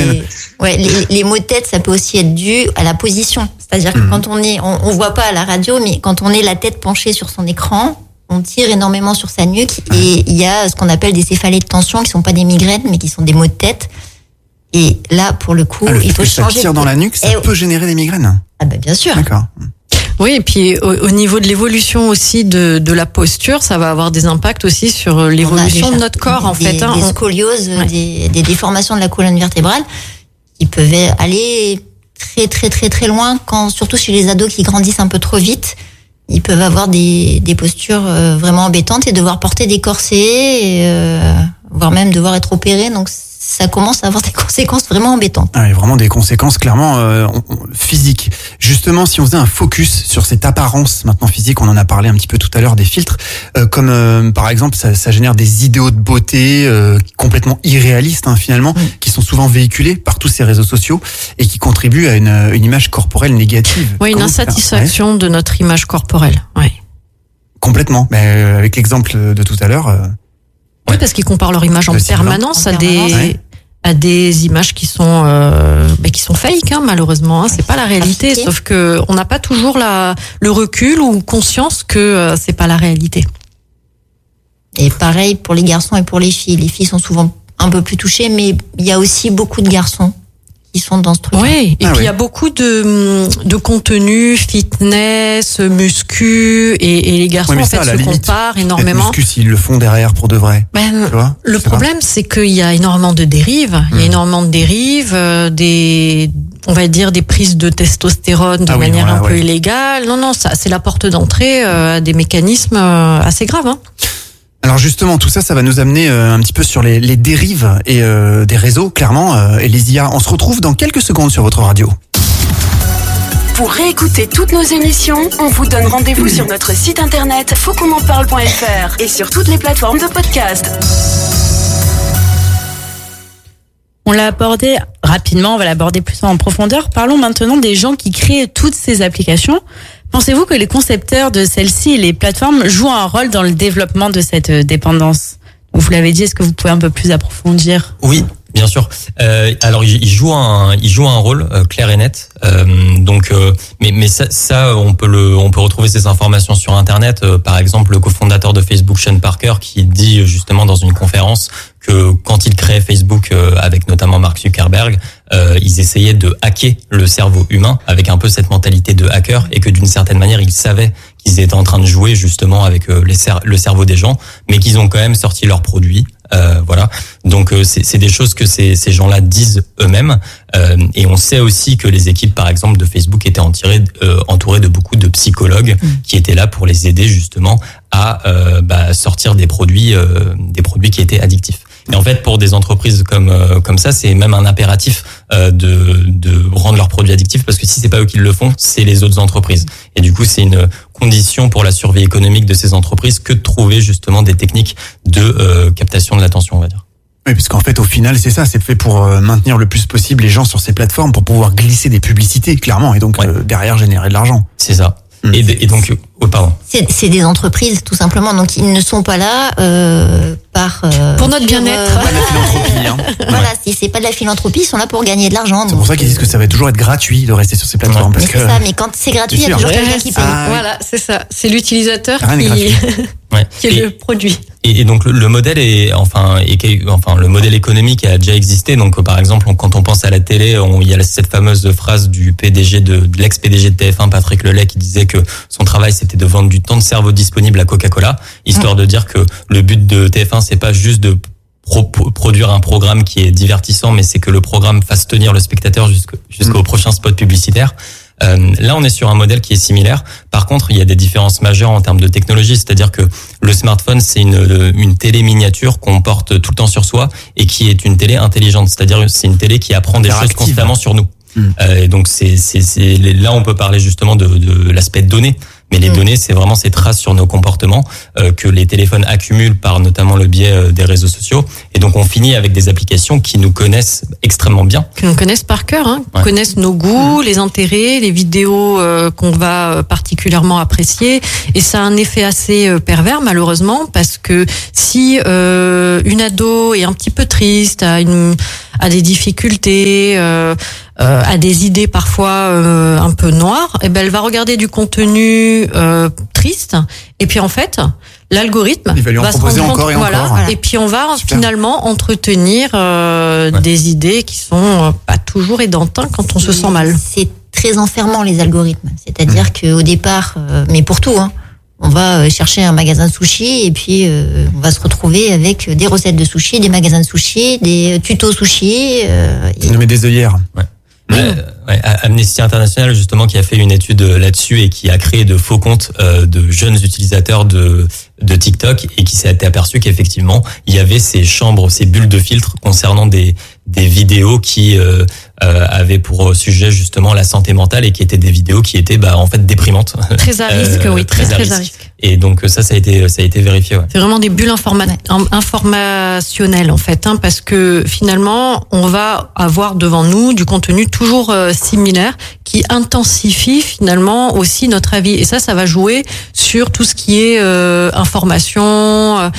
les maux de tête, ça peut aussi être dû à la position. C'est-à-dire que quand on voit pas à la radio, mais quand on est la tête penchée sur son écran, on tire énormément sur sa nuque et il y a ce qu'on appelle des céphalées de tension qui sont pas des migraines, mais qui sont des maux de tête. Et là, pour le coup, il faut changer. Ça tire dans la nuque, ça peut générer des migraines. Ah bah bien sûr. D'accord. Oui, et puis au niveau de l'évolution aussi de la posture, ça va avoir des impacts aussi sur l'évolution de notre corps, en fait. Des scolioses, des déformations de la colonne vertébrale qui peuvent aller très très très très loin, surtout chez les ados qui grandissent un peu trop vite. Ils peuvent avoir des postures vraiment embêtantes et devoir porter des corsets, voire même devoir être opérés. Donc ça commence à avoir des conséquences vraiment embêtantes. Ah, vraiment des conséquences clairement physiques. Justement, si on faisait un focus sur cette apparence maintenant physique, on en a parlé un petit peu tout à l'heure des filtres, comme par exemple ça génère des idéaux de beauté complètement irréalistes finalement, qui sont souvent véhiculés par tous ces réseaux sociaux et qui contribuent à une image corporelle négative. Oui, une insatisfaction de notre image corporelle. Ouais. Complètement. Mais avec l'exemple de tout à l'heure. Oui, parce qu'ils comparent leur image en permanence à des images qui sont fake, malheureusement. C'est pas la réalité, sauf que on n'a pas toujours le recul ou conscience que c'est pas la réalité. Et pareil pour les garçons et pour les filles. Les filles sont souvent un peu plus touchées, mais il y a aussi beaucoup de garçons qui sont dans ce truc. Oui, et puis il y a beaucoup de contenu fitness, muscu, et les garçons en fait se comparent énormément. Muscu s'ils le font derrière pour de vrai. Le problème, c'est qu'il y a énormément de dérives. Il y a énormément de dérives, on va dire des prises de testostérone de manière un peu illégale. Non, ça c'est la porte d'entrée à des mécanismes assez graves. Alors justement, tout ça va nous amener un petit peu sur les dérives et des réseaux, clairement. Elésia, on se retrouve dans quelques secondes sur votre radio. Pour réécouter toutes nos émissions, on vous donne rendez-vous sur notre site internet fautquonenparle.fr et sur toutes les plateformes de podcast. On l'a abordé rapidement, on va l'aborder plus en profondeur. Parlons maintenant des gens qui créent toutes ces applications. Pensez-vous que les concepteurs de celles-ci et les plateformes jouent un rôle dans le développement de cette dépendance? Vous l'avez dit, est-ce que vous pouvez un peu plus approfondir? Oui, bien sûr. Alors il joue un rôle clair et net. Mais ça on peut retrouver ces informations sur internet. Par exemple, le cofondateur de Facebook, Sean Parker, qui dit justement dans une conférence que quand il créait Facebook avec notamment Mark Zuckerberg, ils essayaient de hacker le cerveau humain avec un peu cette mentalité de hacker, et que d'une certaine manière ils savaient qu'ils étaient en train de jouer justement avec le cerveau des gens, mais qu'ils ont quand même sorti leurs produits. Voilà. Donc c'est des choses que ces gens-là disent eux-mêmes, et on sait aussi que les équipes par exemple de Facebook étaient entourées de beaucoup de psychologues qui étaient là pour les aider justement à sortir des produits qui étaient addictifs. Et en fait, pour des entreprises comme ça, c'est même un impératif de rendre leurs produits addictifs, parce que si c'est pas eux qui le font, c'est les autres entreprises. Et du coup, c'est une condition pour la survie économique de ces entreprises que de trouver justement des techniques de captation de l'attention, on va dire. Oui, parce qu'en fait, au final, c'est ça, c'est fait pour maintenir le plus possible les gens sur ces plateformes, pour pouvoir glisser des publicités, clairement, et donc derrière générer de l'argent. C'est ça. Et donc, pardon. C'est des entreprises, tout simplement. Donc, ils ne sont pas là pour notre bien-être. Pas de la philanthropie. Voilà, si c'est pas de la philanthropie, ils sont là pour gagner de l'argent. C'est pour ça qu'ils disent que ça va toujours être gratuit de rester sur ces plateformes. Mais c'est ça, mais quand c'est gratuit, il y a toujours quelqu'un qui paye. Voilà, c'est ça. C'est l'utilisateur qui est le produit. Et donc le modèle le modèle économique a déjà existé. Donc par exemple, quand on pense à la télé, il y a cette fameuse phrase du PDG de l'ex-PDG de TF1, Patrick Lelay, qui disait que son travail c'était de vendre du temps de cerveau disponible à Coca-Cola, histoire de dire que le but de TF1 c'est pas juste de produire un programme qui est divertissant, mais c'est que le programme fasse tenir le spectateur jusqu'au prochain spot publicitaire. Là, on est sur un modèle qui est similaire. Par contre, il y a des différences majeures en termes de technologie, c'est-à-dire que le smartphone, c'est une télé miniature qu'on porte tout le temps sur soi et qui est une télé intelligente, c'est-à-dire c'est une télé qui apprend des choses constamment sur nous. Et donc c'est là on peut parler justement de l'aspect données. Mais les données, c'est vraiment ces traces sur nos comportements que les téléphones accumulent par notamment le biais des réseaux sociaux. Et donc, on finit avec des applications qui nous connaissent extrêmement bien. Qui nous connaissent par cœur, connaissent nos goûts, les intérêts, les vidéos qu'on va particulièrement apprécier. Et ça a un effet assez pervers, malheureusement, parce que si une ado est un petit peu triste, a des difficultés, a des idées parfois un peu noires, et ben elle va regarder du contenu triste, et puis en fait l'algorithme va se rendre compte, et puis on va finalement entretenir des idées qui sont pas toujours aidantes quand on se sent mal. C'est très enfermant les algorithmes, c'est-à-dire qu'au départ, mais pour tout, on va chercher un magasin de sushi et puis on va se retrouver avec des recettes de sushi, des magasins de sushi, des tutos sushi. Tu nous mets des œillères. Amnesty International justement qui a fait une étude là-dessus et qui a créé de faux comptes de jeunes utilisateurs de TikTok et qui s'est aperçu qu'effectivement il y avait ces chambres, ces bulles de filtre concernant des vidéos qui avaient pour sujet justement la santé mentale et qui étaient des vidéos qui étaient en fait déprimantes. Très à risque, oui, très à risque. Et donc ça a été vérifié. Ouais. C'est vraiment des bulles informationnelles en fait, parce que finalement on va avoir devant nous du contenu toujours similaire qui intensifie finalement aussi notre avis. Et ça va jouer sur tout ce qui est information,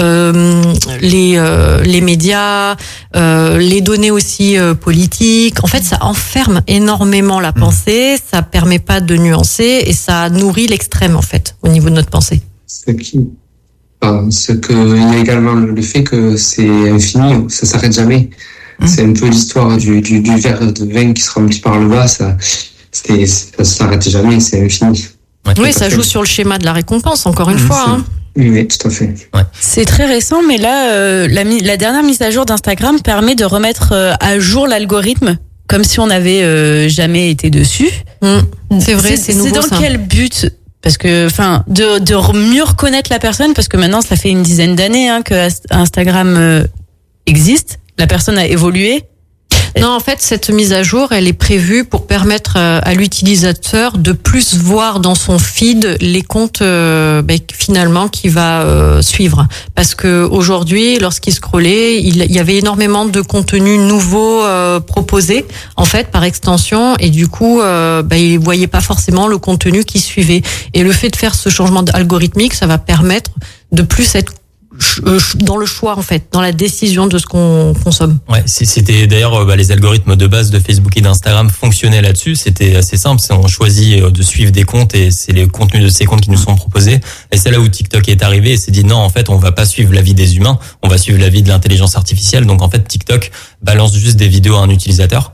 les médias, les données aussi politiques. En fait, ça enferme énormément la pensée, ça permet pas de nuancer et ça nourrit l'extrême en fait au niveau de notre pensée. Il y a également le fait que c'est infini, ça s'arrête jamais. C'est un peu l'histoire du verre de vin qui se remplit par le bas, ça s'arrête jamais, c'est infini. Oui, ça joue sur le schéma de la récompense, encore une fois. Oui, tout à fait. Ouais. C'est très récent, mais là, la dernière mise à jour d'Instagram permet de remettre à jour l'algorithme, comme si on n'avait jamais été dessus. C'est vrai, c'est nouveau. C'est dans quel but ? Parce que, de mieux reconnaître la personne, parce que maintenant, ça fait une dizaine d'années que Instagram existe. La personne a évolué. Non, en fait, cette mise à jour, elle est prévue pour permettre à l'utilisateur de plus voir dans son feed les comptes finalement qu'il va suivre. Parce que aujourd'hui, lorsqu'il scrollait, il y avait énormément de contenus nouveaux proposés en fait par extension, et du coup, il voyait pas forcément le contenu qu'il suivait. Et le fait de faire ce changement algorithmique, ça va permettre de plus être dans le choix en fait, dans la décision de ce qu'on consomme. Ouais, c'était d'ailleurs les algorithmes de base de Facebook et d'Instagram fonctionnaient là-dessus. C'était assez simple, on choisit de suivre des comptes et c'est les contenus de ces comptes qui nous sont proposés. Et c'est là où TikTok est arrivé et s'est dit non, en fait, on va pas suivre la vie des humains, on va suivre la vie de l'intelligence artificielle. Donc en fait, TikTok balance juste des vidéos à un utilisateur.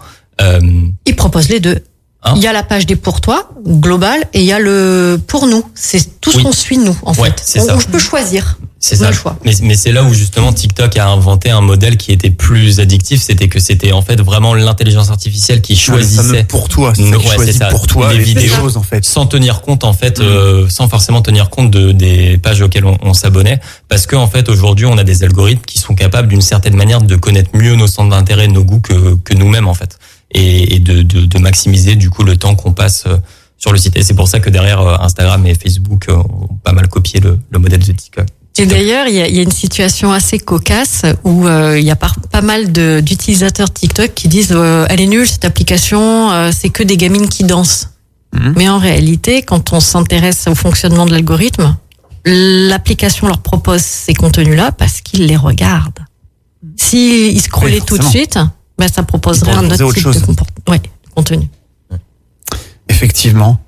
Il propose les deux. Il y a la page des pour toi globale et il y a le pour nous. C'est tout ce qu'on suit nous en fait. Je peux choisir. C'est ça. Mais c'est là où justement TikTok a inventé un modèle qui était plus addictif. C'était en fait vraiment l'intelligence artificielle qui choisissait pour toi. Pour toi les vidéos choses en fait, sans tenir compte en fait, sans forcément tenir compte des pages auxquelles on s'abonnait, parce que en fait aujourd'hui on a des algorithmes qui sont capables d'une certaine manière de connaître mieux nos centres d'intérêt, nos goûts que nous-mêmes en fait, et de maximiser du coup le temps qu'on passe sur le site. Et c'est pour ça que derrière Instagram et Facebook ont pas mal copié le modèle de TikTok. Et d'ailleurs, il y a une situation assez cocasse où il y a pas mal d'utilisateurs TikTok qui disent elle est nulle cette application, c'est que des gamines qui dansent. Mais en réalité, quand on s'intéresse au fonctionnement de l'algorithme, l'application leur propose ces contenus-là parce qu'ils les regardent. S'ils scrollaient tout de suite, ça proposerait un autre type de contenu. Effectivement.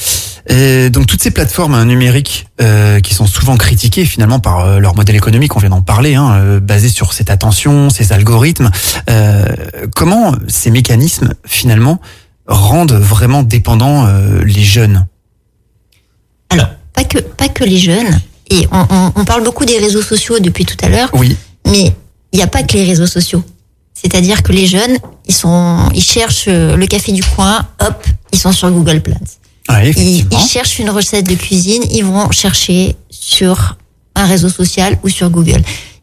Et donc toutes ces plateformes numériques qui sont souvent critiquées finalement par leur modèle économique, on vient d'en parler, basé sur cette attention, ces algorithmes, comment ces mécanismes finalement rendent vraiment dépendants les jeunes? Alors pas que les jeunes, et on parle beaucoup des réseaux sociaux depuis tout à l'heure. Oui. Mais il n'y a pas que les réseaux sociaux. C'est-à-dire que les jeunes, ils cherchent le café du coin, hop, ils sont sur Google Plans. Ouais, ils cherchent une recette de cuisine, ils vont chercher sur un réseau social ou sur Google.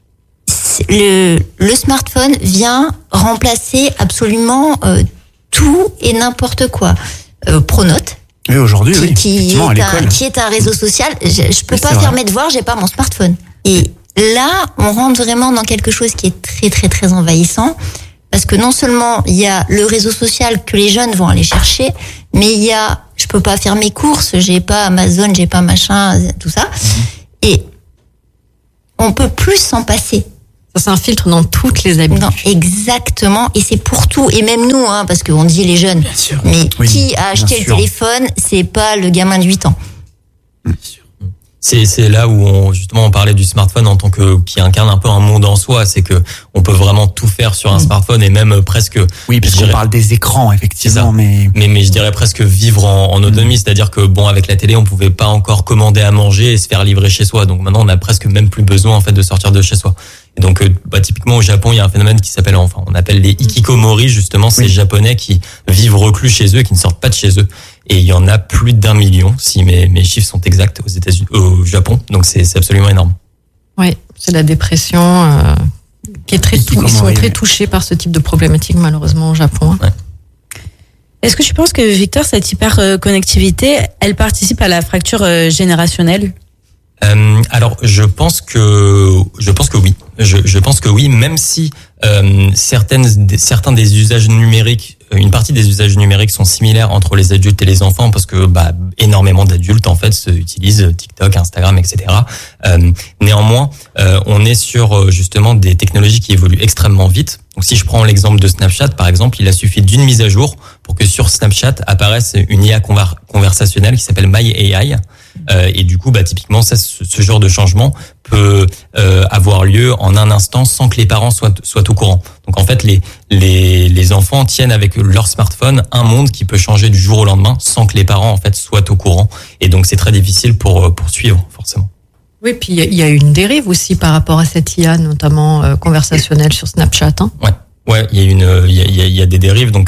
Le smartphone vient remplacer absolument tout et n'importe quoi. Pronote. Oui, aujourd'hui, qui est un réseau social. Je peux pas faire mes devoirs, j'ai pas mon smartphone. Et là, on rentre vraiment dans quelque chose qui est très très très envahissant, parce que non seulement il y a le réseau social que les jeunes vont aller chercher, mais il y a, je peux pas faire mes courses, j'ai pas Amazon, j'ai pas machin, tout ça. Et on peut plus s'en passer. Ça s'infiltre dans toutes les habitudes. Non, exactement. Et c'est pour tout. Et même nous, parce qu'on dit les jeunes. Bien sûr. Mais qui a acheté le téléphone, c'est pas le gamin de 8 ans. Bien sûr. C'est là où on parlait du smartphone en tant qui incarne un peu un monde en soi. C'est que on peut vraiment tout faire sur un smartphone et même presque. Oui, parce qu'on parle des écrans, effectivement, mais je dirais presque vivre en autonomie. C'est-à-dire que avec la télé, on pouvait pas encore commander à manger et se faire livrer chez soi. Donc maintenant, on a presque même plus besoin en fait de sortir de chez soi. Et donc, typiquement au Japon, il y a un phénomène qui s'appelle, on appelle les hikikomori, justement, ces Japonais qui vivent reclus chez eux et qui ne sortent pas de chez eux. Et il y en a plus d'1 million, si mes chiffres sont exacts, au Japon. Donc c'est absolument énorme. Oui, c'est la dépression qui est ils sont très touchés par ce type de problématique, malheureusement, au Japon. Ouais. Est-ce que tu penses que, Victor, cette hyper-connectivité, elle participe à la fracture générationnelle ? Alors, je pense que oui. Je pense que oui, même si certains des usages numériques, une partie des usages numériques sont similaires entre les adultes et les enfants, parce que énormément d'adultes en fait utilisent TikTok, Instagram, etc. Néanmoins, on est sur justement des technologies qui évoluent extrêmement vite. Donc, si je prends l'exemple de Snapchat, par exemple, il a suffi d'une mise à jour pour que sur Snapchat apparaisse une IA conversationnelle qui s'appelle MyAI. Et du coup, typiquement, ce genre de changement peut avoir lieu en un instant sans que les parents soient au courant. Donc en fait, les enfants tiennent avec leur smartphone un monde qui peut changer du jour au lendemain sans que les parents en fait soient au courant. Et donc c'est très difficile pour suivre forcément. Oui, puis il y a une dérive aussi par rapport à cette IA, notamment conversationnelle sur Snapchat. Ouais, il y a des dérives. Donc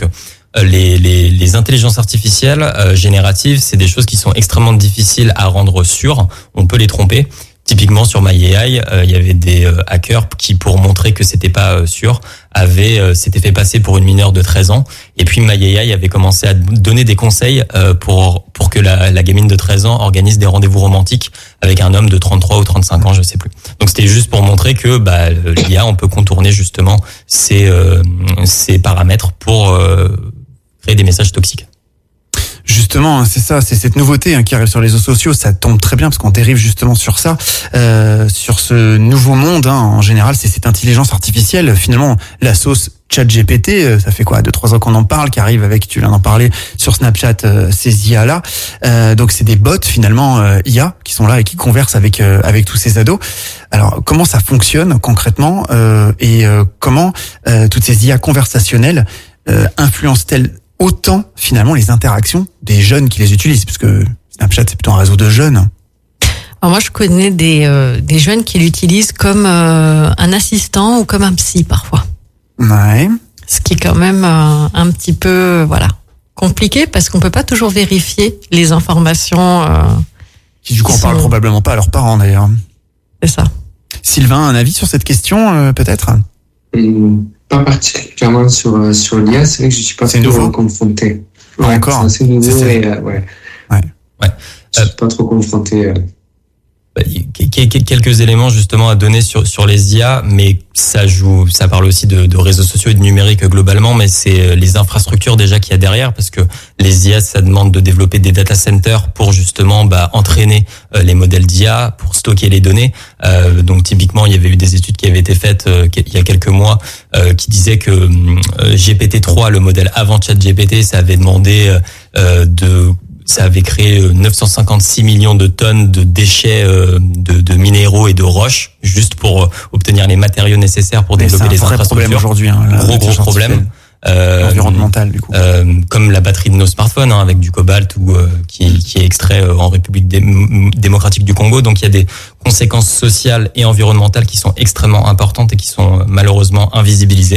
les intelligences artificielles génératives, c'est des choses qui sont extrêmement difficiles à rendre sûres. On peut les tromper. Typiquement sur MyAI, il y avait des hackers qui, pour montrer que c'était pas sûr, s'étaient fait passer pour une mineure de 13 ans. Et puis MyAI avait commencé à donner des conseils pour que la gamine de 13 ans organise des rendez-vous romantiques avec un homme de 33 ou 35 ans, je sais plus. Donc c'était juste pour montrer que l'IA, on peut contourner justement ces paramètres pour créer des messages toxiques. Justement, c'est ça, c'est cette nouveauté qui arrive sur les réseaux sociaux, ça tombe très bien parce qu'on dérive justement sur ça, sur ce nouveau monde. En général, c'est cette intelligence artificielle. Finalement, la sauce ChatGPT, ça fait quoi, 2-3 ans qu'on en parle, qui arrive avec, tu viens d'en parler, sur Snapchat, ces IA-là. Donc c'est des bots finalement IA qui sont là et qui conversent avec tous ces ados. Alors comment ça fonctionne concrètement et comment toutes ces IA conversationnelles influencent-elles autant finalement les interactions des jeunes qui les utilisent, parce que Snapchat c'est plutôt un réseau de jeunes. Alors moi je connais des jeunes qui l'utilisent comme un assistant ou comme un psy parfois. Ouais. Ce qui est quand même un petit peu compliqué, parce qu'on peut pas toujours vérifier les informations. Qui du coup on parle probablement pas à leurs parents d'ailleurs. C'est ça. Sylvain, un avis sur cette question peut-être? Pas particulièrement sur l'IA, c'est vrai que je suis pas trop confronté. Ouais, encore. C'est assez nouveau et je suis pas trop confronté. Quelques éléments justement à donner sur les IA, mais ça parle aussi de réseaux sociaux et de numérique globalement, mais c'est les infrastructures déjà qu'il y a derrière, parce que les IA, ça demande de développer des data centers pour justement entraîner les modèles d'IA, pour stocker les données. Donc typiquement, il y avait eu des études qui avaient été faites il y a quelques mois qui disaient que GPT-3, le modèle avant ChatGPT, ça avait demandé ça avait créé 956 millions de tonnes de déchets de minéraux et de roches, juste pour obtenir les matériaux nécessaire pour développer les infrastructures. C'est un vrai problème aujourd'hui. Gros problème. Environnemental du coup. Comme la batterie de nos smartphones avec du cobalt ou qui est extrait en République démocratique du Congo. Donc il y a des conséquences sociales et environnementales qui sont extrêmement importantes et qui sont malheureusement invisibilisées.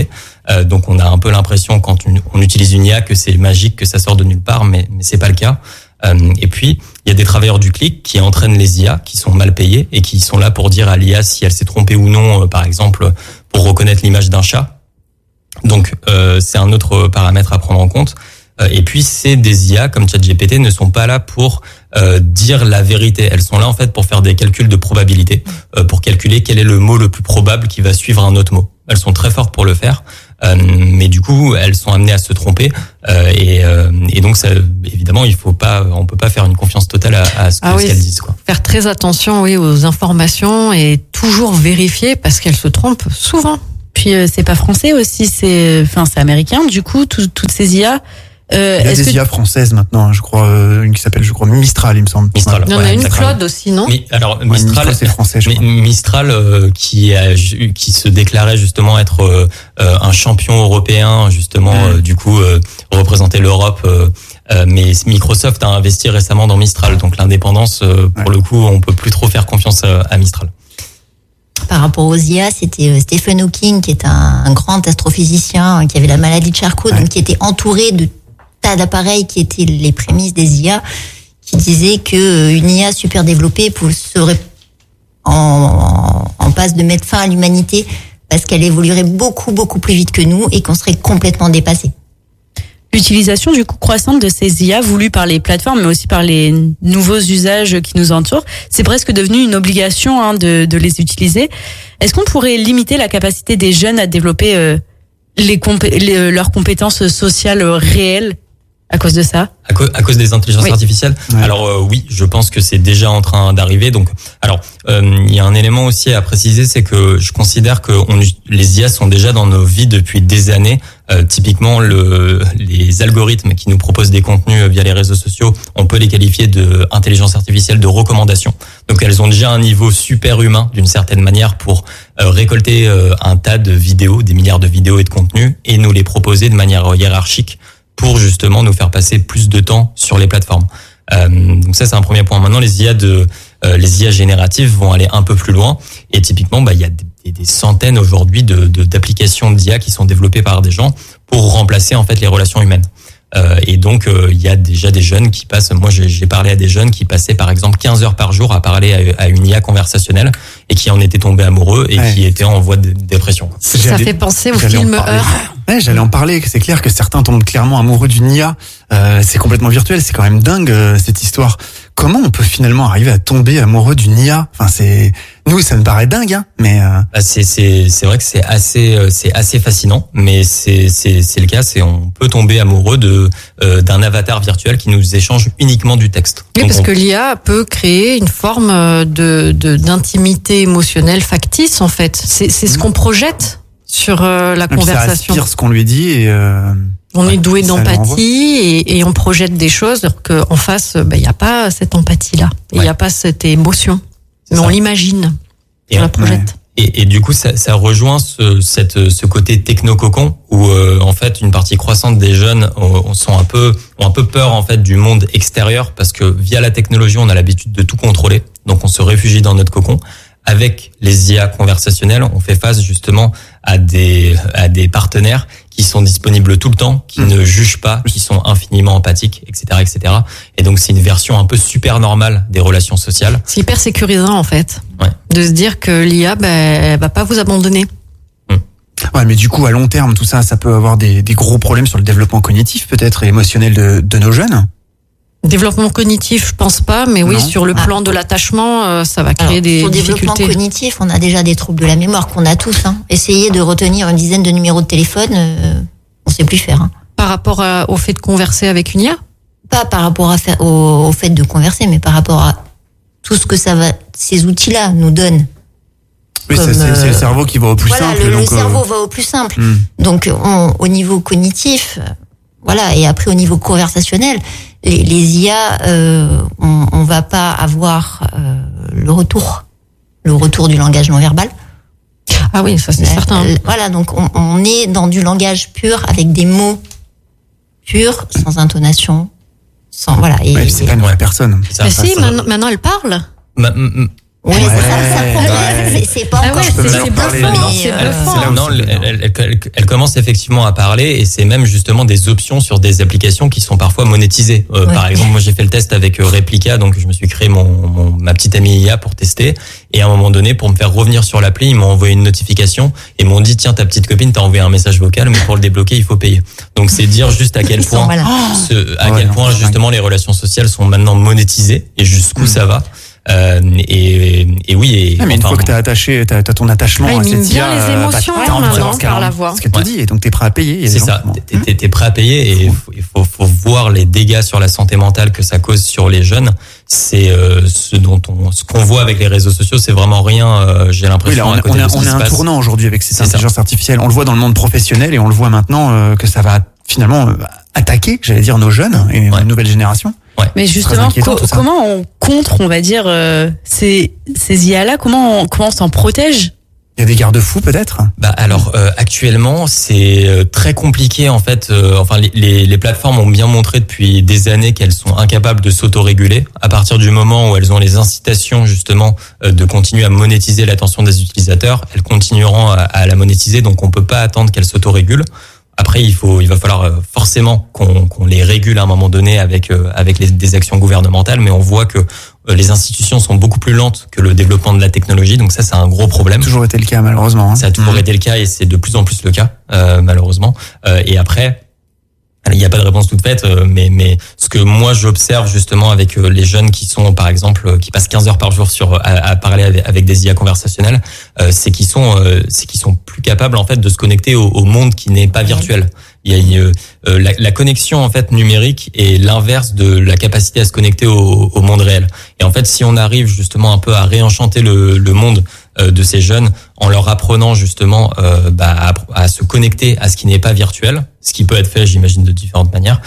Donc on a un peu l'impression quand on utilise une IA que c'est magique, que ça sort de nulle part, mais c'est pas le cas. Et puis il y a des travailleurs du clic qui entraînent les IA, qui sont mal payés et qui sont là pour dire à l'IA si elle s'est trompée ou non, par exemple pour reconnaître l'image d'un chat. Donc c'est un autre paramètre à prendre en compte. Et puis c'est des IA comme ChatGPT ne sont pas là pour dire la vérité. Elles sont là en fait pour faire des calculs de probabilité, pour calculer quel est le mot le plus probable qui va suivre un autre mot. Elles sont très fortes pour le faire, mais du coup elles sont amenées à se tromper. Et donc ça, évidemment on peut pas faire une confiance totale à ce qu'elles disent, quoi. Faire très attention aux informations et toujours vérifier parce qu'elles se trompent souvent. Puis c'est pas français aussi, c'est américain. Du coup toutes ces IA. Il y a des IA françaises maintenant, je crois, une qui s'appelle, Mistral, il me semble. Mistral. Il y en a une Claude aussi, non? Mais alors Mistral, c'est français, je crois. Mistral qui se déclarait justement être un champion européen, justement, du coup représenter l'Europe. Mais Microsoft a investi récemment dans Mistral, donc l'indépendance, pour le coup, on peut plus trop faire confiance à Mistral. Par rapport aux IA, c'était Stephen Hawking, qui est un grand astrophysicien qui avait la maladie de Charcot, donc qui était entouré de tas d'appareils qui étaient les prémices des IA, qui disaient que une IA super développée serait en passe de mettre fin à l'humanité parce qu'elle évoluerait beaucoup plus vite que nous et qu'on serait complètement dépassé. L'utilisation du coup croissante de ces IA voulues par les plateformes, mais aussi par les nouveaux usages qui nous entourent, c'est presque devenu une obligation de les utiliser. Est-ce qu'on pourrait limiter la capacité des jeunes à développer leurs compétences sociales réelles à cause de ça? À cause des intelligences artificielles? Ouais. Alors oui, je pense que c'est déjà en train d'arriver. Donc, alors il y a un élément aussi à préciser, c'est que je considère que les IA sont déjà dans nos vies depuis des années. Typiquement, les algorithmes qui nous proposent des contenus via les réseaux sociaux, on peut les qualifier de intelligence artificielle de recommandation. Donc, elles ont déjà un niveau super humain d'une certaine manière pour récolter un tas de vidéos, des milliards de vidéos et de contenus, et nous les proposer de manière hiérarchique pour justement nous faire passer plus de temps sur les plateformes. Donc ça, c'est un premier point. Maintenant, les IA génératives vont aller un peu plus loin. Et typiquement, il y a des centaines aujourd'hui d'applications d'IA qui sont développées par des gens pour remplacer en fait les relations humaines. Et donc, il y a déjà des jeunes qui passent. Moi, j'ai parlé à des jeunes qui passaient par exemple 15 heures par jour à parler à une IA conversationnelle et qui en étaient tombés amoureux et qui étaient en voie de dépression. Ça fait penser au film Heure. Ouais, j'allais en parler. C'est clair que certains tombent clairement amoureux d'une IA. C'est complètement virtuel. C'est quand même dingue cette histoire. Comment on peut finalement arriver à tomber amoureux d'une IA? Nous, ça me paraît dingue, hein. Mais c'est vrai que c'est assez fascinant, mais c'est le cas. On peut tomber amoureux d'un avatar virtuel qui nous échange uniquement du texte. Oui, parce que l'IA peut créer une forme d'intimité émotionnelle factice, en fait. C'est ce qu'on projette sur la conversation. Ça aspire ce qu'on lui dit et on est doué d'empathie et on projette des choses alors qu'en face, il n'y a pas cette empathie-là. Il n'y a pas cette émotion. Mais on l'imagine. On la projette. Et du coup, ça rejoint ce côté techno-cocon où en fait une partie croissante des jeunes ont un peu peur en fait du monde extérieur parce que via la technologie, on a l'habitude de tout contrôler. Donc on se réfugie dans notre cocon. Avec les IA conversationnelles, on fait face justement à des partenaires qui sont disponibles tout le temps, qui ne jugent pas, qui sont infiniment empathiques, etc., etc. Et donc c'est une version un peu super normale des relations sociales. C'est hyper sécurisant en fait, de se dire que l'IA elle va pas vous abandonner. Ouais, mais du coup à long terme, tout ça peut avoir des gros problèmes sur le développement cognitif peut-être et émotionnel de nos jeunes. Développement cognitif, je pense pas, mais oui, sur le plan de l'attachement, ça va créer des difficultés. Sur développement cognitif, on a déjà des troubles de la mémoire qu'on a tous. Essayer de retenir une dizaine de numéros de téléphone, on sait plus faire. Par rapport au fait de converser avec une IA? Pas par rapport au fait de converser, mais par rapport à tout ce que ces outils-là nous donnent. Oui, c'est le cerveau qui va au plus simple. Le cerveau va au plus simple. Donc, au niveau cognitif, et après au niveau conversationnel, les IA, on va pas avoir le retour du langage non verbal. Ah oui, ça c'est certain. Donc on est dans du langage pur avec des mots purs, sans intonation, sans Et c'est pas une vraie personne. Mais si, maintenant elle parle. Oui, c'est pas encore. C'est bluffant. Non, elle commence effectivement à parler et c'est même justement des options sur des applications qui sont parfois monétisées. Par exemple, moi j'ai fait le test avec Replica, donc je me suis créé ma petite amie IA pour tester et à un moment donné, pour me faire revenir sur l'appli, ils m'ont envoyé une notification et m'ont dit tiens, ta petite copine t'a envoyé un message vocal, mais pour le débloquer, il faut payer. Donc c'est dire juste à quel point quel point justement les relations sociales sont maintenant monétisées et jusqu'où ça va. Et oui. Mais une fois que t'as ton attachement à cette IA, les émotions par la voix. Ce qu'elle te dit, et donc t'es prêt à payer. C'est ça. T'es prêt à payer et il faut voir les dégâts sur la santé mentale que ça cause sur les jeunes. C'est ce qu'on voit avec les réseaux sociaux, c'est vraiment rien. J'ai l'impression. Oui, là, on a un tournant aujourd'hui avec cette intelligence artificielle. On le voit dans le monde professionnel et on le voit maintenant que ça va finalement attaquer, j'allais dire, nos jeunes et une nouvelle génération. Ouais. Mais justement, comment on contre, on va dire, ces IA-là, comment on s'en protège? Il y a des garde-fous peut-être. Alors actuellement c'est très compliqué en fait. Les plateformes ont bien montré depuis des années qu'elles sont incapables de s'autoréguler. À partir du moment où elles ont les incitations justement de continuer à monétiser l'attention des utilisateurs, elles continueront à la monétiser. Donc on peut pas attendre qu'elles s'autorégulent. Après, il va falloir forcément qu'on les régule à un moment donné avec des actions gouvernementales, mais on voit que les institutions sont beaucoup plus lentes que le développement de la technologie, donc ça c'est un gros problème. Ça a toujours été le cas malheureusement. Ça a toujours été le cas et c'est de plus en plus le cas malheureusement. Et après, il n'y a pas de réponse toute faite, mais ce que moi j'observe justement avec les jeunes qui sont par exemple qui passent 15 heures par jour à parler avec des IA conversationnelles, c'est qu'ils sont plus capables en fait de se connecter au monde qui n'est pas virtuel. Il y a la connexion en fait numérique est l'inverse de la capacité à se connecter au monde réel. Et en fait, si on arrive justement un peu à réenchanter le monde de ces jeunes en leur apprenant justement à se connecter à ce qui n'est pas virtuel, ce qui peut être fait, j'imagine, de différentes manières.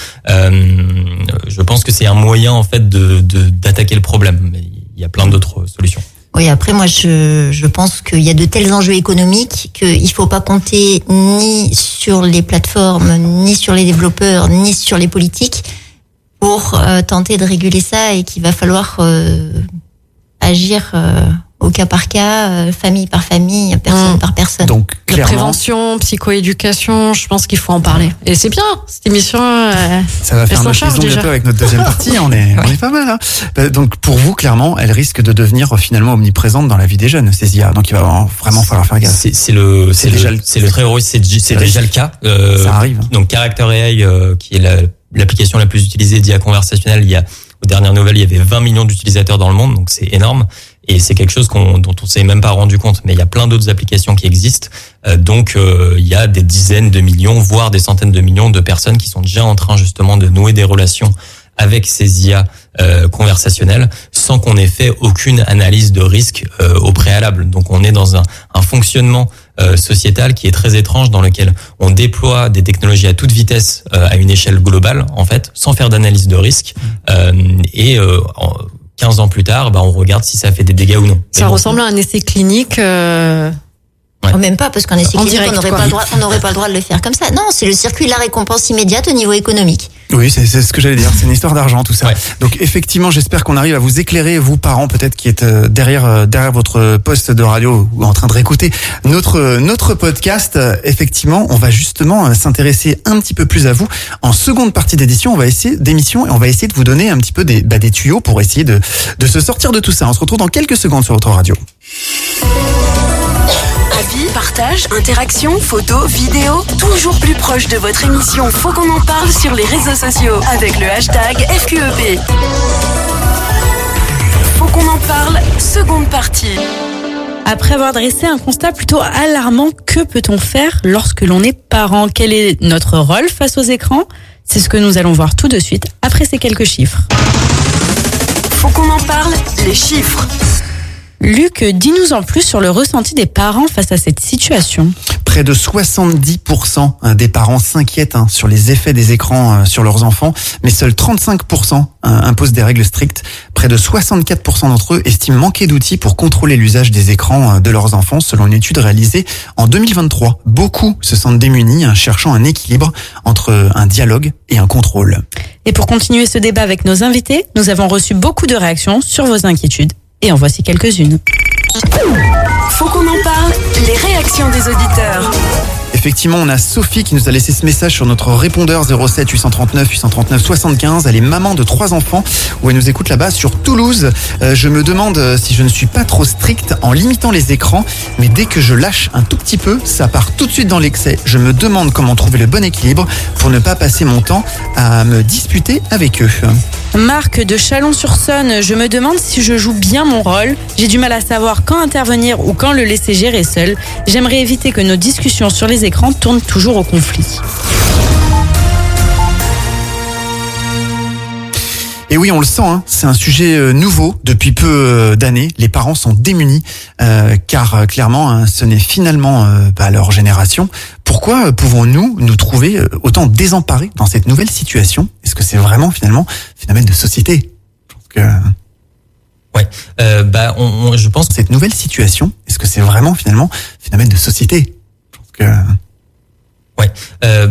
Je pense que c'est un moyen en fait d'attaquer le problème. Mais il y a plein d'autres solutions. Oui, après moi je pense qu'il y a de tels enjeux économiques qu'il faut pas compter ni sur les plateformes, ni sur les développeurs, ni sur les politiques pour tenter de réguler ça et qu'il va falloir agir au cas par cas, famille par famille, personne par personne. Donc, la prévention, psychoéducation, je pense qu'il faut en parler. Et c'est bien, cette émission. Ça va faire notre saison bientôt avec notre deuxième partie. On est pas mal. Hein. Donc, pour vous, clairement, elle risque de devenir finalement omniprésente dans la vie des jeunes, ces IA. Donc, il va vraiment falloir faire gaffe. C'est le très heureux, c'est déjà le cas. Ça arrive. Donc, Character AI, qui est l'application la plus utilisée d'IA conversationnelle, aux dernières nouvelles, il y avait 20 millions d'utilisateurs dans le monde, donc c'est énorme. Et c'est quelque chose dont on s'est même pas rendu compte. Mais il y a plein d'autres applications qui existent. Donc, il y a des dizaines de millions, voire des centaines de millions de personnes qui sont déjà en train justement de nouer des relations avec ces IA conversationnelles sans qu'on ait fait aucune analyse de risque au préalable. Donc, on est dans un fonctionnement sociétal qui est très étrange, dans lequel on déploie des technologies à toute vitesse à une échelle globale, en fait, sans faire d'analyse de risque. 15 ans plus tard, on regarde si ça fait des dégâts ou non. Ça ressemble à un essai clinique. Même pas, parce qu'un essai clinique, on n'aurait pas le droit de le faire comme ça. Non, c'est le circuit de la récompense immédiate au niveau économique. Oui, c'est ce que j'allais dire. C'est une histoire d'argent, tout ça. Ouais. Donc, effectivement, j'espère qu'on arrive à vous éclairer, vous, parents, peut-être, qui êtes derrière votre poste de radio ou en train de réécouter notre podcast. Effectivement, on va justement s'intéresser un petit peu plus à vous. En seconde partie d'émission, on va essayer de vous donner un petit peu des tuyaux pour essayer de se sortir de tout ça. On se retrouve dans quelques secondes sur votre radio. Avis, partage, interaction, photos, vidéos, toujours plus proche de votre émission. Faut qu'on en parle sur les réseaux sociaux avec le hashtag FQEP. Faut qu'on en parle, seconde partie. Après avoir dressé un constat plutôt alarmant, que peut-on faire lorsque l'on est parent? Quel est notre rôle face aux écrans? C'est ce que nous allons voir tout de suite après ces quelques chiffres. Faut qu'on en parle, les chiffres. Luc, dis-nous en plus sur le ressenti des parents face à cette situation. Près de 70% des parents s'inquiètent sur les effets des écrans sur leurs enfants, mais seuls 35% imposent des règles strictes. Près de 64% d'entre eux estiment manquer d'outils pour contrôler l'usage des écrans de leurs enfants, selon une étude réalisée en 2023. Beaucoup se sentent démunis, cherchant un équilibre entre un dialogue et un contrôle. Et pour continuer ce débat avec nos invités, nous avons reçu beaucoup de réactions sur vos inquiétudes. Et en voici quelques-unes. Faut qu'on en parle, les réactions des auditeurs. Effectivement, on a Sophie qui nous a laissé ce message sur notre répondeur 07 839 839 75. Elle est maman de 3 enfants où elle nous écoute là-bas sur Toulouse. Je me demande si je ne suis pas trop stricte en limitant les écrans, mais dès que je lâche un tout petit peu, ça part tout de suite dans l'excès. Je me demande comment trouver le bon équilibre pour ne pas passer mon temps à me disputer avec eux. Marc de Chalon-sur-Saône, je me demande si je joue bien mon rôle. J'ai du mal à savoir quand intervenir ou quand le laisser gérer seul. J'aimerais éviter que nos discussions sur les écrans tournent toujours au conflit. Et oui, on le sent, hein, c'est un sujet nouveau depuis peu d'années. Les parents sont démunis car clairement, hein, ce n'est finalement pas leur génération. Pourquoi pouvons-nous nous trouver autant désemparés dans cette nouvelle situation ? Est-ce que c'est vraiment finalement un phénomène de société ? Je pense que... Ouais, je pense que cette nouvelle situation, est-ce que c'est vraiment finalement un phénomène de société ? Je pense que... Ouais.